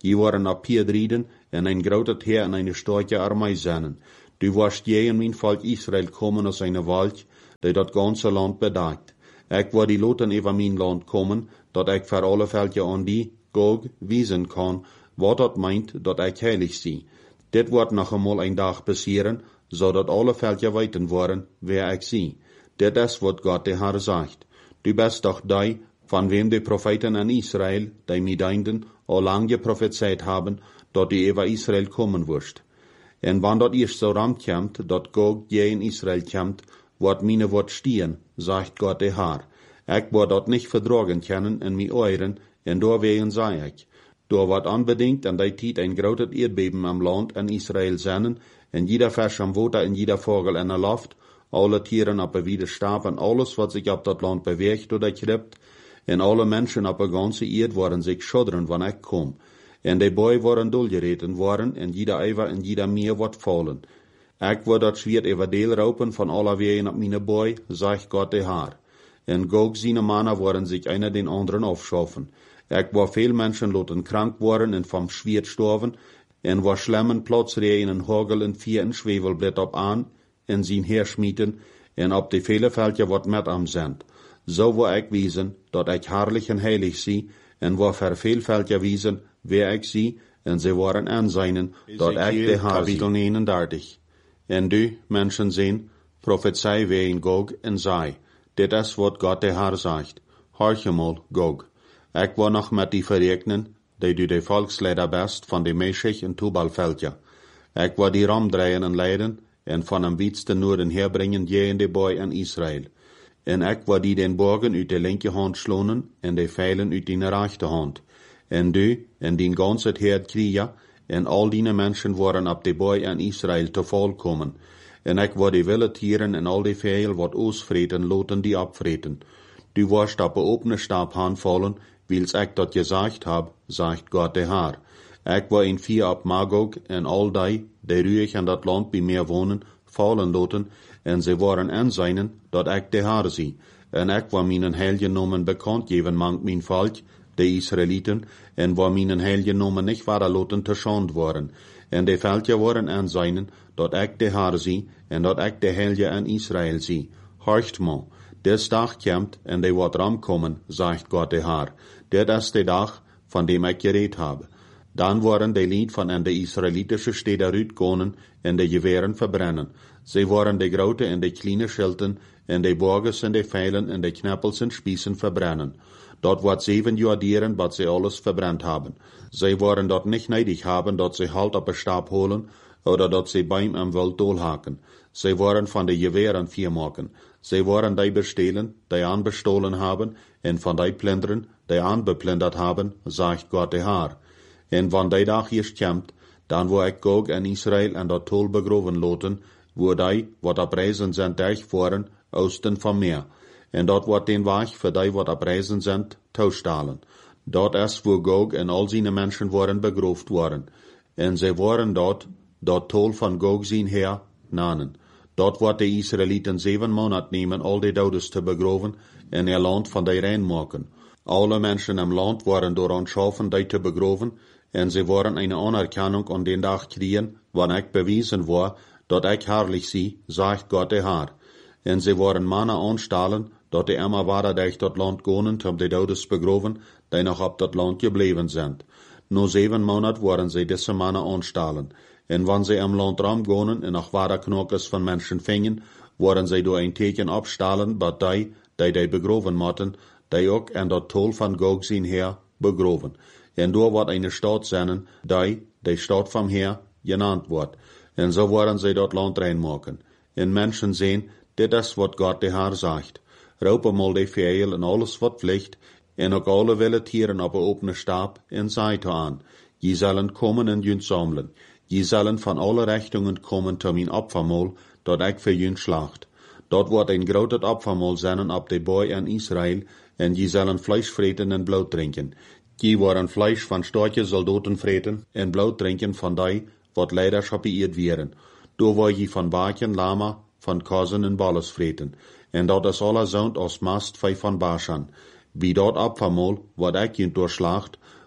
[SPEAKER 1] Die waren op Pied rieden en een groot Heer en een sterke Armee zijn. Du warst je in mijn volk Israël komen als een wolk, die dat ganze land bedekt. Ik word die loten over mijn land komen, dat ik voor alle veldje aan die, Gog, wijzen kan, wat dat meint, dat ik heilig zie. Dit wordt nog eenmaal een dag passeren, zodat alle veldje weten worden, wer ik zie. Dit is wat God de Heer zegt. Du bist doch die, van wem de profeten in Israël, die mideinden, al lang geprophezeit haben, dat die over Israël komen wirst. En wanneer dat eerst zo ram komt, dat Gog je in Israël komt, wordt mine wordt stien, zegt God de Heer. Ik word dat niet verdragen kunnen in mijn oren, en doorwegen zei ik. Door wat unbedingt an die tijd een groot Erdbeben am Land in Israël zijn, en jeder Fisch am Water en jeder Vogel in der Luft, alle Tieren op de Widerstaab en alles wat zich op dat land beweegt oder kript, en alle Menschen op de ganze Erd worden zich schudderen wanneer ik kom. En die boy worden dolgereten worden, en jeder eiver en jeder meer wordt vallen. Ik word dat zwiert over deel raupen van alle wegen op mijn boy, zegt God de Heer. En Gog zijn mannen worden zich einer den anderen aufschaffen. Ik word veel mensen laten krank worden en vom Schwert sterven, en word schlemmen plotsreien en hagel en vier en zwevelblad op aan, en zien heersmieten, en op de vele veldje wat met am zend. Zo word ik wezen, dat ik herrlich en heilig zie, en word verveelveldje wezen, wer ik zie, en ze worden aanzijnen, dat ik de kapitel eenendertig. En du, mensen zien, prophezei wegen Gog en zei, dit is wat God de Heer zegt. Horch mal, Gog. Ik wil nog met die verrekenen, die du de volksleider best van de Meshech en Tubalveldje. Ik wil die ramdraaien en leiden, en van een wietste noorden herbrengen je in de boy in Israël. En ik wil die den borgen uit de linke hand slonen, en de veilen uit die rechte hand. En du, en die ganse herd kriegen, en al die mensen worden op de boy in Israël te volkomen. En ik wil die wilde tieren en al die veil wat ausvreten, loten die opvreten. Du wirst op de opene Stab aanvallen, wils ik dat gezegd heb, zegt God de Heer. Ik wil in vier op Magog en al die, die ruhig in dat land bij meer wonen, vallen loten, en ze worden aanzijnen, dat ik de Heer zie. En ik wil mijn heilige nomen bekend geven mank mijn volk, de Israëlieten, en wil mijn heilige nomen niet verder loten te schand worden. En de veldje worden aanzijnen, dat ik de Heer zie, en dat ik de heilige in Israël zie. Horcht mal. Des dag komt, en de wordt ramkomen, zegt God de Heer. Dit is de dag, van dem ik gereed heb. Dan worden de lied van en de Israëlitische steden uitkomen, en de geweren verbrennen. Ze worden de grote en de kleine schilten, en de borges en de veilen, en de knappels en spiezen verbrennen. Dat wordt zeven jaar dieren, wat ze alles verbrennt hebben. Ze worden dat niet neidig hebben, dat ze halt op een stab holen, oder dat ze beim am wild doorhaken. Ze worden van de geweren vier maken. Ze worden die bestelen, die aanbestolen hebben, en van die plunderen, die aanbeplunderd hebben, zegt God de Heer. En van die dag eerst komt, dan wil ik Gog en Israël en dat tol begroven loten, wo die, wat op reizen zijn durchvoeren, oosten van meer. En dat wordt den weg voor die, wat op reizen zijn, toestalen. Dat is wo Gog en al zijn mensen worden begroofd worden. En ze worden dat, dat tol van Gog zijn Heer, nanen. Dat wordt de Israëlieten zeven maanden nemen al die dodes te begroven en er land van die rein maken. Alle mensen im land worden door ons schaffen die te begroven en ze worden een anerkennung aan den dag kriegen, wanneer ik bewezen word, dat ik herrlich zie, zegt God de Heer. En ze worden mannen aanstellen, dat die immer weiter durch dat land gaan om de dodes begroven, die nog op dat land gebleven zijn. No zeven maanden worden ze deze mannen aanstellen. En wanneer ze im land ramgaan en nog weiter knokjes van mensen vingen, worden ze door een teken opstellen, dat die, die die begroven moeten, die ook in dat tol van Gog zijn Heer begroven. En door wordt een stad zijn, die, die stad van Heer, genannt wordt. En zo worden ze dat land reinmaken. En mensen zien, dit is wat God de Heer zegt. Roep mal de veil en alles wat vliegt, en ook alle wilde tieren op een opene stab, en zei te aan, je zullen komen en jun samelen. Je zullen van alle richtingen komen tot mijn opfermaal, dat ik voor jun slacht. Dat wordt een groot opfermaal zijn op de boy in Israël, en je zullen vlees vreten en bloed drinken. Je worden vlees van stortje soldaten vreten, en bloed drinken van die, wat leiderschap beëerd werden. Door word je van baken, lama, van kozen en balles vreten. En dat is alle zound als mast van Bashan. Wie dat opfermaal, wat ik je doorslacht,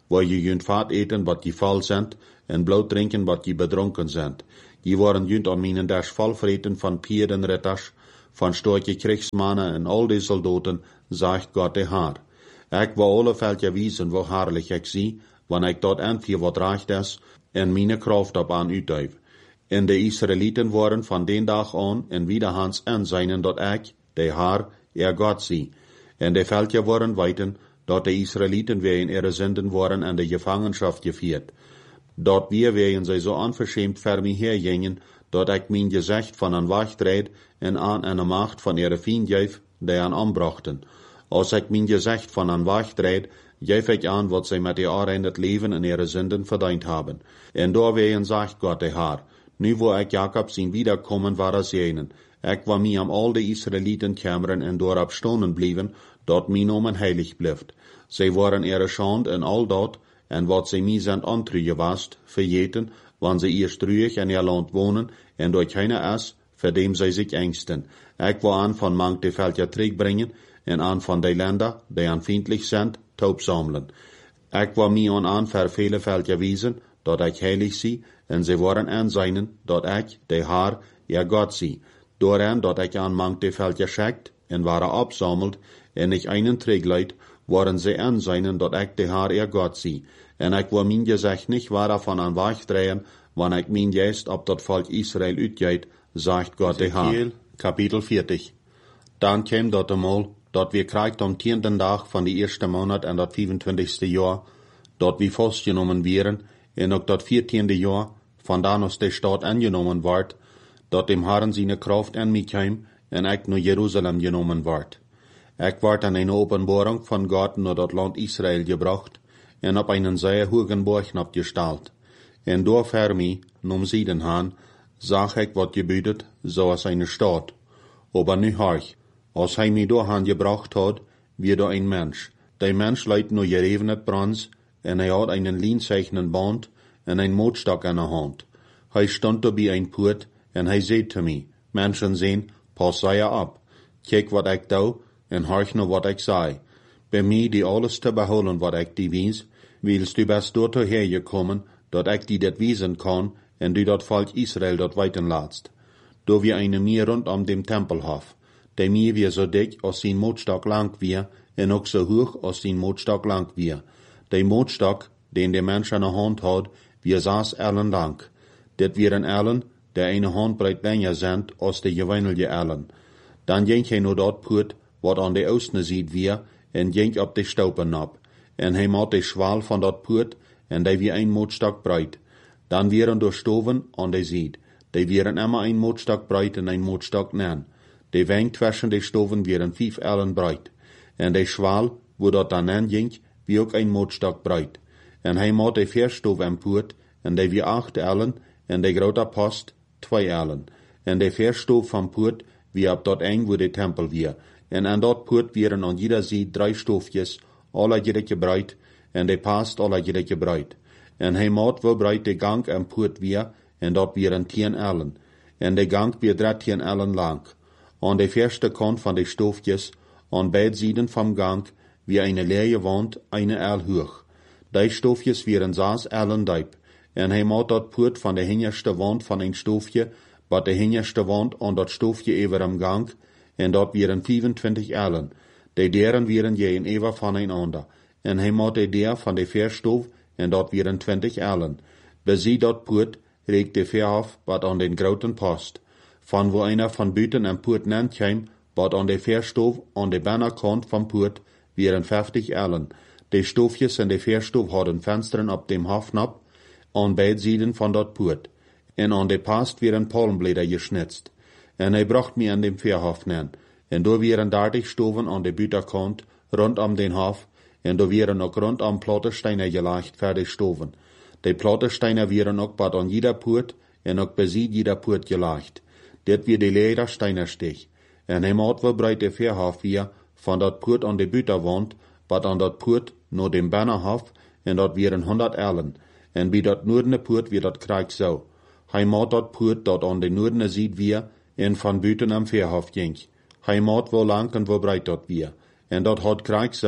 [SPEAKER 1] waar je junt vaat eten wat je vol zijn, en bloed drinken wat je bedronken zijn. Je waren junt aan mijn dash vol vreten van pierdenritters, van storke krigsmannen en al die soldaten, zegt God de Heer. Ik wil alle veldje wijzen hoe herrlich ik zie, wanneer ik dat entweder wat recht is, en mijn kracht op aan uitduif. En de Israëlieten waren van den dag aan en wiederhans en zijn dat ik, de Heer, er God zie. En de veldje waren weten, dat de Israëlieten weer in ihre zinden waren en de gevangenschap gevierd. Dat wir wegen zij zo onverschämt ver mij hergingen, dat ik mijn gezicht van een wachtreed en aan een macht van ihre vriend geef, die aan aanbrachten. Als ik mijn gezicht van een wachtreed, geef ik aan wat zij met de in het leven en ihre zinden verdiend hebben. En doorwegen zegt God de Heer, nu wo ik Jacob zien wiederkommen waren zenen, ik wil mij am al de Israëlieten kameren en doorop stonen blijven, dat mijn naam heilig blijft. Zij waren ihre schande en al dat, en wat zij mij zijn antrugen was, vergeten, wanneer zij eerst ruhig in ihr land wonen, en door keiner is, voor dem zij zich engsten. Ik wil aan van mank de veldje terugbrengen, en aan van de landen, die aan vriendelijk zijn, taub samelen. Ik wil mij aan aan voor vele veldje wijzen, dat ik heilig zie, en zij worden aanzijnen, dat ik, de Heer, ihr God zie. Dooraan dat ik aan mank de veldje schickt, en waren opsameld, en ik einen terugleid, worden zij aanzijnen, dat ik de Heer, ihr God zie. En ik wil mijn gezicht niet waar van aan wegdraaien, wanneer ik mijn geest op dat volk Israël uitgeet, zegt God de Heer. Kapitel veertig. Dan kwam dat eenmaal, dat we krijgt om tiende dag van de eerste maand en dat vijfentwintigste jaar, dat we vastgenomen werden, en ook dat veertiende jaar, vandaan als de stad aangenomen wordt, dat dem Herren zijn kracht aan mij kwam, en ik naar Jeruzalem genomen werd. Ik werd aan een openbaring van God naar dat land Israël gebracht, en op einen zeer hogen borg opgesteld. En door voor mij, nom Sieden han, zag ik wat gebeutet, zoals eine stad. Aber nu harch, als hij mij door han gebracht had, wie door een mens. Der mens leidt nur gerevenet brans, en hij had einen lienzeichnen band, en een mootstok in de hand. Hij stond er bij een poort, en hij zei te mij, mensen zien, pas zij op. Kijk wat ik doe, en harch naar wat ik zei. Bij mij die alles te behouden wat ik die wies, willst du best door te hergekommen, dat ik die dat wiesen kan, en du dat volk Israël dat weiten laatst. Do wir eine Meer rondom dem Tempelhof. Der Meer wie so dick als zijn mootstok lang wie, en ook so hoog als zijn mootstok lang wie. Der mootstok, den de mens aan de hand had, wie zes ellen lang. Dit wieren ellen, der eine handbreit länger sind als de gewöhnliche ellen. Dan ging hij naar dat poort, wat aan de oosten ziet wie, en ging op de staupen op. En hij maat de schwal van dat poort, en die wie een mootstok breit. Dan wieren door stoven aan de ziet. Die wieren immer een mootstok breit en een mootstok nen. De weng tussen de stoven wieren vijf ellen breit. En de schwal, wo dat dan nen ging, wie ook een mootstok breit. En hij maat de vier stoven en poort, en die wie acht ellen, en de grote post, twee ellen. En de vier stoven van poort, wie op dat eng wo de tempel wie. En aan dat poort wieren aan jeder ziet drie stoofjes, alle jedeke breit, en de past alle jedeke breit. En hij maat wel breit de gang en poort weer, en dat wieren tien ellen. En de gang weer dertien ellen lang. Aan de verste kant van de stoofjes, aan beide zijden van gang, wie eine leere wand, eine el hoog. Die stoofjes wieren zes ellen diep. En hij maat dat poort van de hinderste wand van een stoofje, wat de hinderste wand aan dat stoofje even am gang, en dat wieren vijfentwintig ellen. De deren wieren je een even van een ander. En hij maat de der van de verstoof, en dat wieren twintig ellen. Bezie dat poort, reekt de verhof, wat aan den groten post. Van wo einer van buiten en poort nent kwam, wat aan de verstoof, aan de binnenkant van poort, wieren vijftig ellen. De stoofjes en de verstoof hadden vensteren op dem hofnap, aan beide zijden van dat poort. En aan de past wieren palmbläder geschnitzt. En hij bracht mij aan dem verhof nen. En door wieren dertig stoven aan de buitenkant, rondom den hof, en door wieren ook rondom plattensteinen gelegd voor de stoven. De plattensteinen wieren ook wat aan jeder poort, en ook beziet jeder poort gelegd. Dit weer de ledersteinerstich. En hij maat wel breed de verhof weer, van dat poort aan de buitenwand, wat aan dat poort naar dem binnenhof, en dat wieren honderd ellen. En bij dat noordene poort weer dat krijg zo. Hij maat dat poort dat aan de noordene ziet weer, en van buiten am verhof ging. Hij maat wel lang en wel breed dat weer. En dat had krijg zo,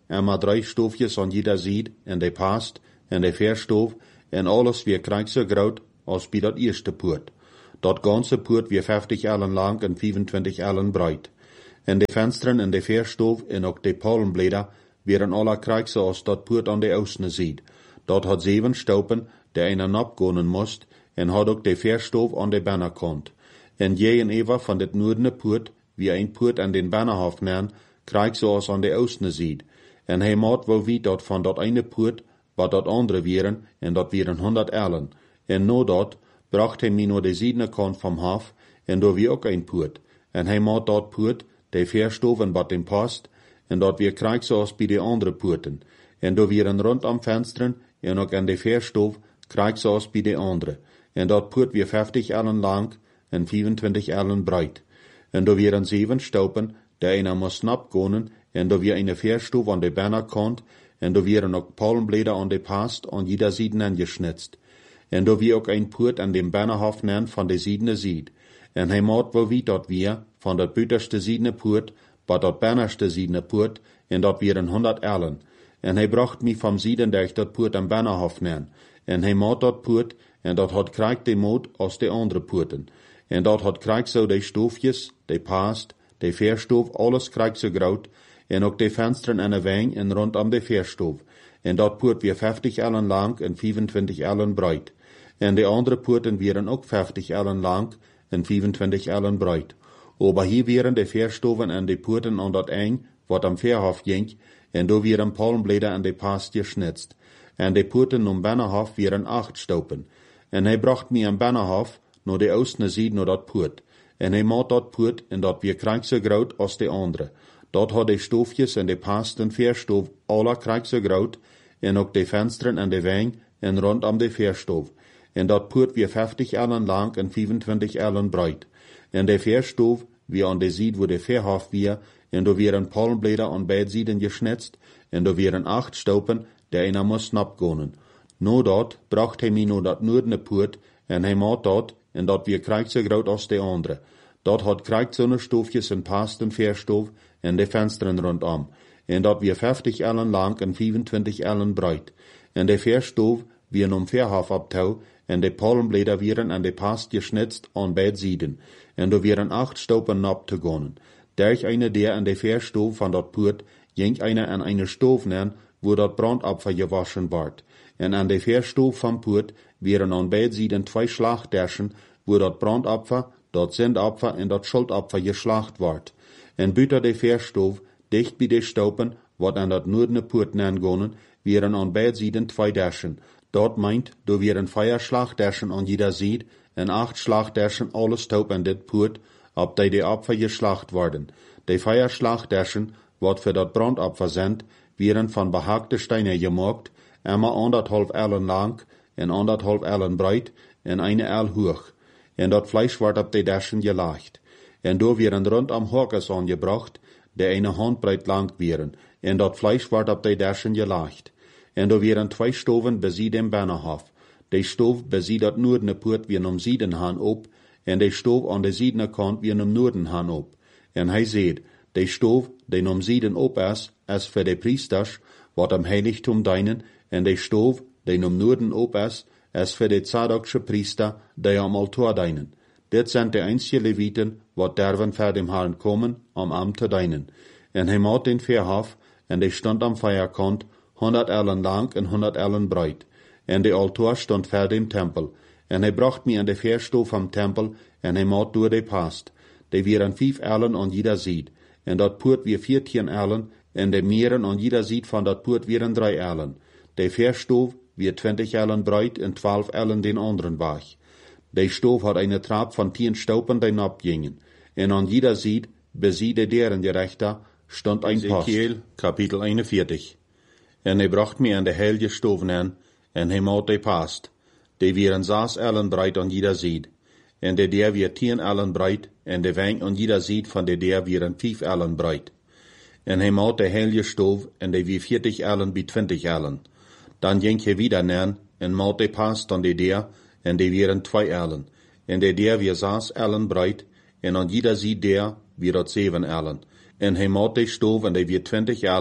[SPEAKER 1] en maar drie stoofjes aan jeder ziet, en de past, en de verstoof, en alles weer krijgt zo groot als bij dat eerste poort. Dat ganze poort weer vijftig ellen lang en vijfentwintig ellen breed. En de vensteren en de verstoof en ook de palmbleder wären alle krijgt zo als dat poort aan de oosten ziet. Dat had zeven stopen, der einer napgonen moest, en had ook de verstoof aan de binnenkant. En je en Eva van dit noordene poort, wie een poort aan den binnenhof nemen, krijgt zoals aan de oosten ziet. En hij maat wel wie dat van dat ene poort, wat dat andere wieren, en dat wieren honderd ellen. En no dat, bracht hij mij naar de ziedene kant van hof, en door wie ook een poort. En hij maat dat poort, de verstoof en wat hem past, en dat weer krijgt zoals bij de andere poorten. En door wieren rond am vensteren, en ook aan de verstoof, krijgt zoals bij de andere. En dat poort weer vijftig ellen lang, en vijfentwintig ellen breed. En door wieren zeven stopen, der einer moest napgonen, en door weer een verstoof aan de binnenkant, en door wieren ook palmbleder aan de past, aan jeder zieden aangeschnitst. En door wie ook een poort aan dem binnenhof nen van de ziedene zied. En hij maat wel wie dat weer, van dat buitenste ziedene poort, wat dat binnenste ziedene poort, en dat wieren honderd ellen. En hij bracht mij van zieden der ik dat poort aan binnenhof nen. En hij maat dat poort, en dat had krijgt de moot als de andere poorten. En dat had krijgt zo de stoofjes, de past, de verstoof, alles krijgt zo groot, en ook de vensteren en de wijn en rondom de verstoof. En dat poort weer vijftig ellen lang en vijfentwintig ellen breed. En de andere poorten wieren ook vijftig ellen lang en vijfentwintig ellen breed. Aber hier wieren de verstoven en de poorten aan dat eng, wat am verhof ging, en do wieren palmbleder en de past geschnitzt. En de poorten om binnenhof wieren acht stopen. En hij bracht mij aan binnenhof, naar de oostene zied naar dat poort. En hij maat dat poort, en dat weer krijgt zo groot als de andere. Dat had de stoofjes en de pasten verstoof alle krijgt zo groot, en ook de vensteren en de wijn, en rondom de verstoof. En dat poort weer vijftig ellen lang en vijfentwintig ellen breed. En de verstoof, wie aan de zied wo de verhof weer, en do wieren palmbleder aan beide zieden geschnitzt, en do wieren acht stopen, der einer moest napgonen. No dat bracht hij mij naar dat noordene poort, en hij maat dat, en dat weer krijgt zo groot als de andere. Dat had krijgt zo'n stoofjes en pasten verstoof, en de vensteren rondom. En dat weer vijftig ellen lang en vijfentwintig ellen breed. En de verstoof weer om verhof optouw, en de palmbleder wieren en de past geschnitzt aan beide zieden. En er wieren acht stopen nap te gonen. Derch eine der an de verstoof van dat poort, ging einer an eine stoof nen, wo dat brandopfer gewaschen ward. En an de verstoof van poort wieren aan beide zieden twee slagderschen, wo dat brandopfer, dat zendopfer en dat schuldopfer geslacht ward. En buiten de verstoof, dicht bij de stopen, wat aan dat noordene poort nen gonen, wieren aan beide zieden twee derschen. Dat meint, do wieren vier slagderschen aan jeder zied, en acht slagderschen alle stoop aan dit poort, op die de opfer geslacht worden. De vier slagderschen, wat voor dat brandopfer zendt, wieren van behaakte stenen gemaakt, eenmaal anderhalf ellen lang, en anderhalf ellen breed, en eine el hoog. En dat vlees wordt op de derschen gelagd. En door wieren rondom horkes aangebracht, de eine handbreed lang wieren, en dat vlees wordt op de derschen gelagd. En er wieren twee stoven bezien dem binnenhof. De stoof bezien dat noordene poort weer om ziedenhaan op, en de stoof aan de ziedene kant weer om noordenhaan op. En hij zeed, de stoof, die om zieden op is, is voor de priesters, wat am heiligtum dienen, en de stoof, die om noorden op is, is voor de Zadoksche priester, die am altaar dienen. Dit zijn de einzige Leviten, wat derven voor dem Herrn komen, om am te dienen. En hij maat den verhof, en de stond am vierkant, honderd ellen lang en honderd ellen breed. En de altaar stond voor dem tempel. En hij bracht mij aan de verstoof van tempel, en hij maat door de past. Die wieren vijf ellen aan jeder zied. En dat poort weer veertien ellen, en de meren aan jeder zied van dat poort wieren drie ellen. De verstoof weer twintig ellen breed en twaalf ellen den anderen waag. De stoof had eine trap van tien stopen die napgingen. En aan jeder zied, bezie de deren gerechter, stond ein Post. Ezekiel, kapitel eenenveertig. En hij bracht mij aan de heilige stoven aan, en hij maat de past. Die wieren zes ellen breed aan jeder zied. En de der weer tien ellen breed, en de wijn aan jeder zied van de der wieren vijf ellen breed. En hij maat de heilige stoof, en de weer veertig ellen bij twintig ellen. Dan ging hij weer naar, en maat de past aan de der, en de wieren twee ellen. En de der weer zes ellen breed, en aan jeder zied der weer dat zeven ellen. En hij maat de stoof, en de weer twintig ellen,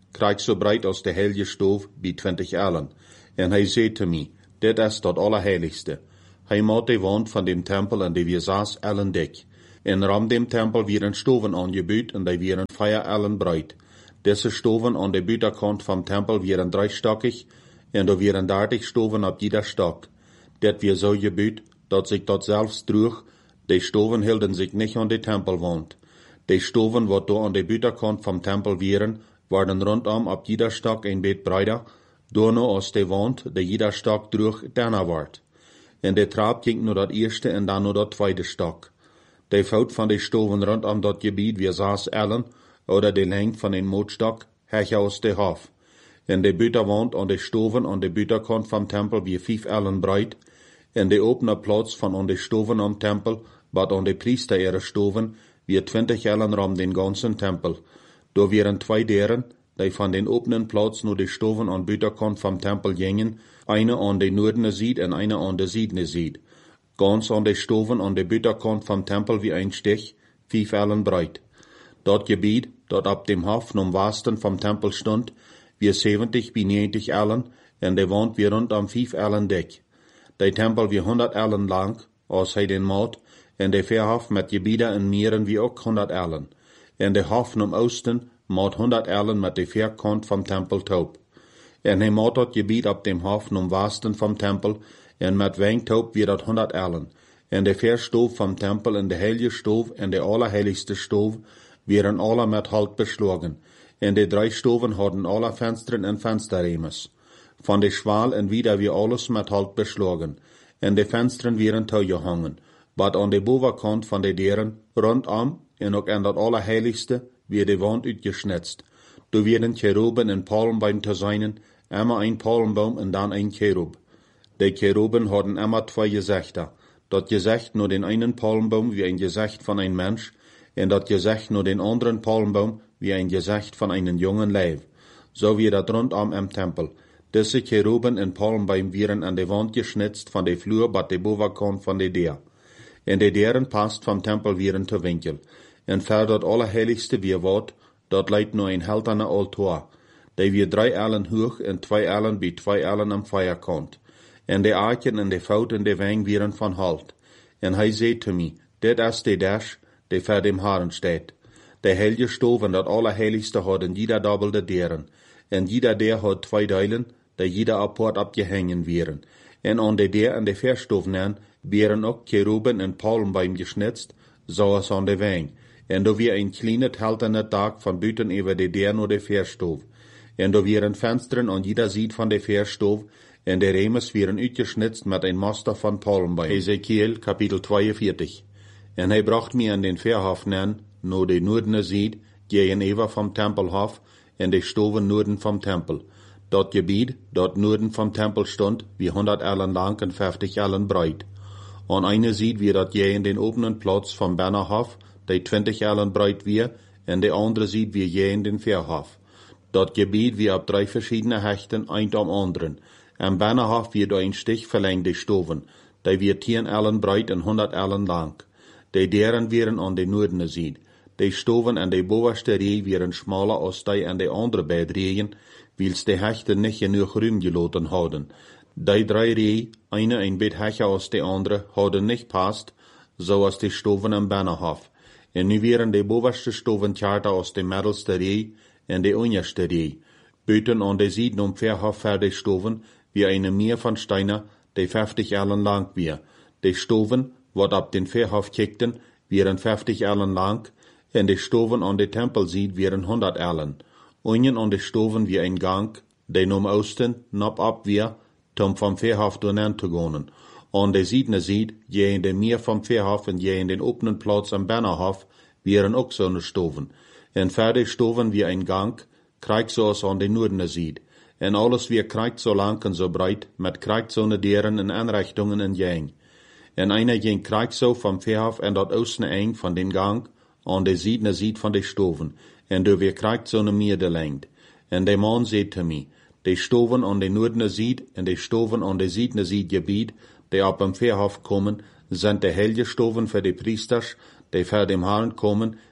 [SPEAKER 1] krijg so breit als de heilige stoof bij twintig ellen. En hij zei te mij, dit is dat allerheiligste. Hij maakt de wand van dem tempel en die weer zes ellen dik. En ram dem tempel weer een stoven aangebuut en die weer een vier ellen breit. Deze stoven aan de buitenkant van tempel weer een dreistockig en er weer een dertig stoven op jeder stok. Dit weer zo gebuut, dat zich dat zelfs droeg. De stoven hielden zich niet aan de tempelwand. De stoven wat door aan de buitenkant van tempel wieren, waren rondom op jeder stok een beetje breder, door nu als de wand, de jeder stok droeg, daarna wordt. En de trap ging naar dat eerste en dan naar dat tweede stok. De fout van de stoven rondom dat gebied weer zes ellen, oder de lengte van een mootstok, hech aus de hof. En de buitenwand aan de stoven aan de buitenkant van tempel weer vijf ellen breed, en de opene plaats van aan de stoven aan tempel, wat aan de priester ihre stoven, weer twintig ellen ram den ganzen tempel. Door wieren twee deuren, die van den openen plaats naar de stoven aan buitenkant van tempel gingen, eine aan de noordene zijde en eine aan de zuidene zijde. Ganz aan de stoven aan de buitenkant van tempel wie een stich, vijf ellen breed. Dat gebied, dat op dem hof om westen van tempel stond, weer zeventig bij negentig ellen, en de wand weer rondom vijf ellen dik. De tempel weer honderd ellen lang, als hij den maat, en de verhof met gebieden en meren wie ook honderd ellen. En de hof om oosten maat honderd ellen met de verkant van tempel taub. En hij maat dat gebied op dem hof om westen van tempel, en met wijntaub weer dat honderd ellen. En de verstoof van tempel en de heilige stoof en de allerheiligste stoof, wieren alle met hout beslagen. En de drie stoven hadden alle vensteren en vensterremes. Van de schwaal en wieder weer alles met hout beslagen. En de vensteren wieren toegehangen. Wat aan de bovenkant van de deuren, rondom, en ook aan dat allerheiligste, weer de wand uitgesnitst. Door wieren cheruben en palmboom te zijn, immer een palmboom en dan een cherub. De cheruben hadden immer twee gezichten. Dat gezicht naar den einen palmboom wie een gezicht van een mens, en dat gezicht naar den anderen palmboom wie een gezicht van een jongen lijf. Zo wie dat rondom im tempel. Deze cheruben en palmboom wieren aan de wand gesnitst van de vloer bat de bovenkant van de deur. En de deuren past van tempel wieren te winkel. En ver dat allerheiligste weer wat, dat leidt naar een helterne altaar. Die weer drie ellen hoog en twee ellen bij twee ellen am vierkant. En de aartjen en de fout en de wijn wieren van hout. En hij zei te mij, dit is de dash, die ver dem Haren steht. De heilige stoof en dat allerheiligste hadden jeder dobbelde deuren. En jeder deur had twee deilen, die jeder apart abgehangen wieren. En aan de deur en de verstoven wieren ook cheruben en palmboom gesnitst, zoals aan de wijn. En er weer een kleine helterne dak van buiten over de deur naar de verstoof. En er wieren vensteren aan jeder zijde van de verstoof, en de remes wieren uitgesnitst met een master van palmboom. Ezekiel, kapitel tweeënveertig. En hij bracht mij aan den verhof aan, naar de noordene zijde, gegenüber vom tempelhof, en de stoven noorden vom tempel. Dat gebied, dat noorden vom tempel stond, wie honderd ellen lang en vijftig ellen breed. Aan eine zijde wie dat je in den openen plaats van Binnenhof, die twintig ellen breed weer, en de andere zijde wie je in den verhof. Dat gebied wie op drie verschiedene hechten, een am anderen. En Binnenhof wie door een stich verlengde stoven, die wie tien ellen breed en honderd ellen lang. De deuren wieren aan de noordene zijde. De stoven en de bovenste rij wieren smaler als die en de andere beide rijen, wils de hechten niet genoeg ruim gelaten hadden. Die drie rij, eine een beetje hecher als de andere, hadden niet past, zoals de stoven en Binnenhof. En nu wieren de bovenste stoven tjarter als de middelste rij en de onderste rij. Buiten aan de zijde om verhof verder stoven, wie eine meer van steiner, die vijftig ellen lang weer. De stoven, wat op den verhof kikten, wieren vijftig ellen lang, en de stoven aan de tempelzijde wieren honderd ellen. Onjen aan de stoven wie een gang, die om oosten, nap op weer, tom van verhof doorheen te gaan. Aan de zijdene zijde, je in de meer van verhof en je in den openen plaats am Binnenhof, wieren ook zo'n stoven. En verder stoven wie een gang, krijgt zoals aan de noordene zijde. En alles weer krijgt zo lang en zo breed, met krijgt zo'n deuren en aanrichtingen en jeng. En einer ging krijgt zo van verhof en dat oosten eng van den gang, aan de zijdene zijde van de stoven, en door weer krijgt zo'n meerdelengd. En de man zei te mij, de stoven aan de noordene zijde en de stoven aan de zijdene zijde gebied, die op een verhof komen, zijn de heilige stoven voor de priesters, die voor dem Herrn komen,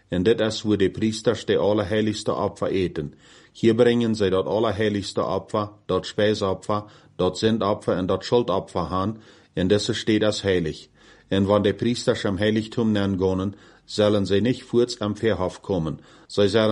[SPEAKER 1] En dit is wo die priesters de allerheiligste Opfer eten. Hier bringen sie dat allerheiligste Opfer, dat Speisopfer, dat Sündopfer en dat Schuldopfer han, en deze steht als heilig. En wann die Priesters am Heiligtum nennen sollen sie nicht kurz am Verhof kommen, sie sollen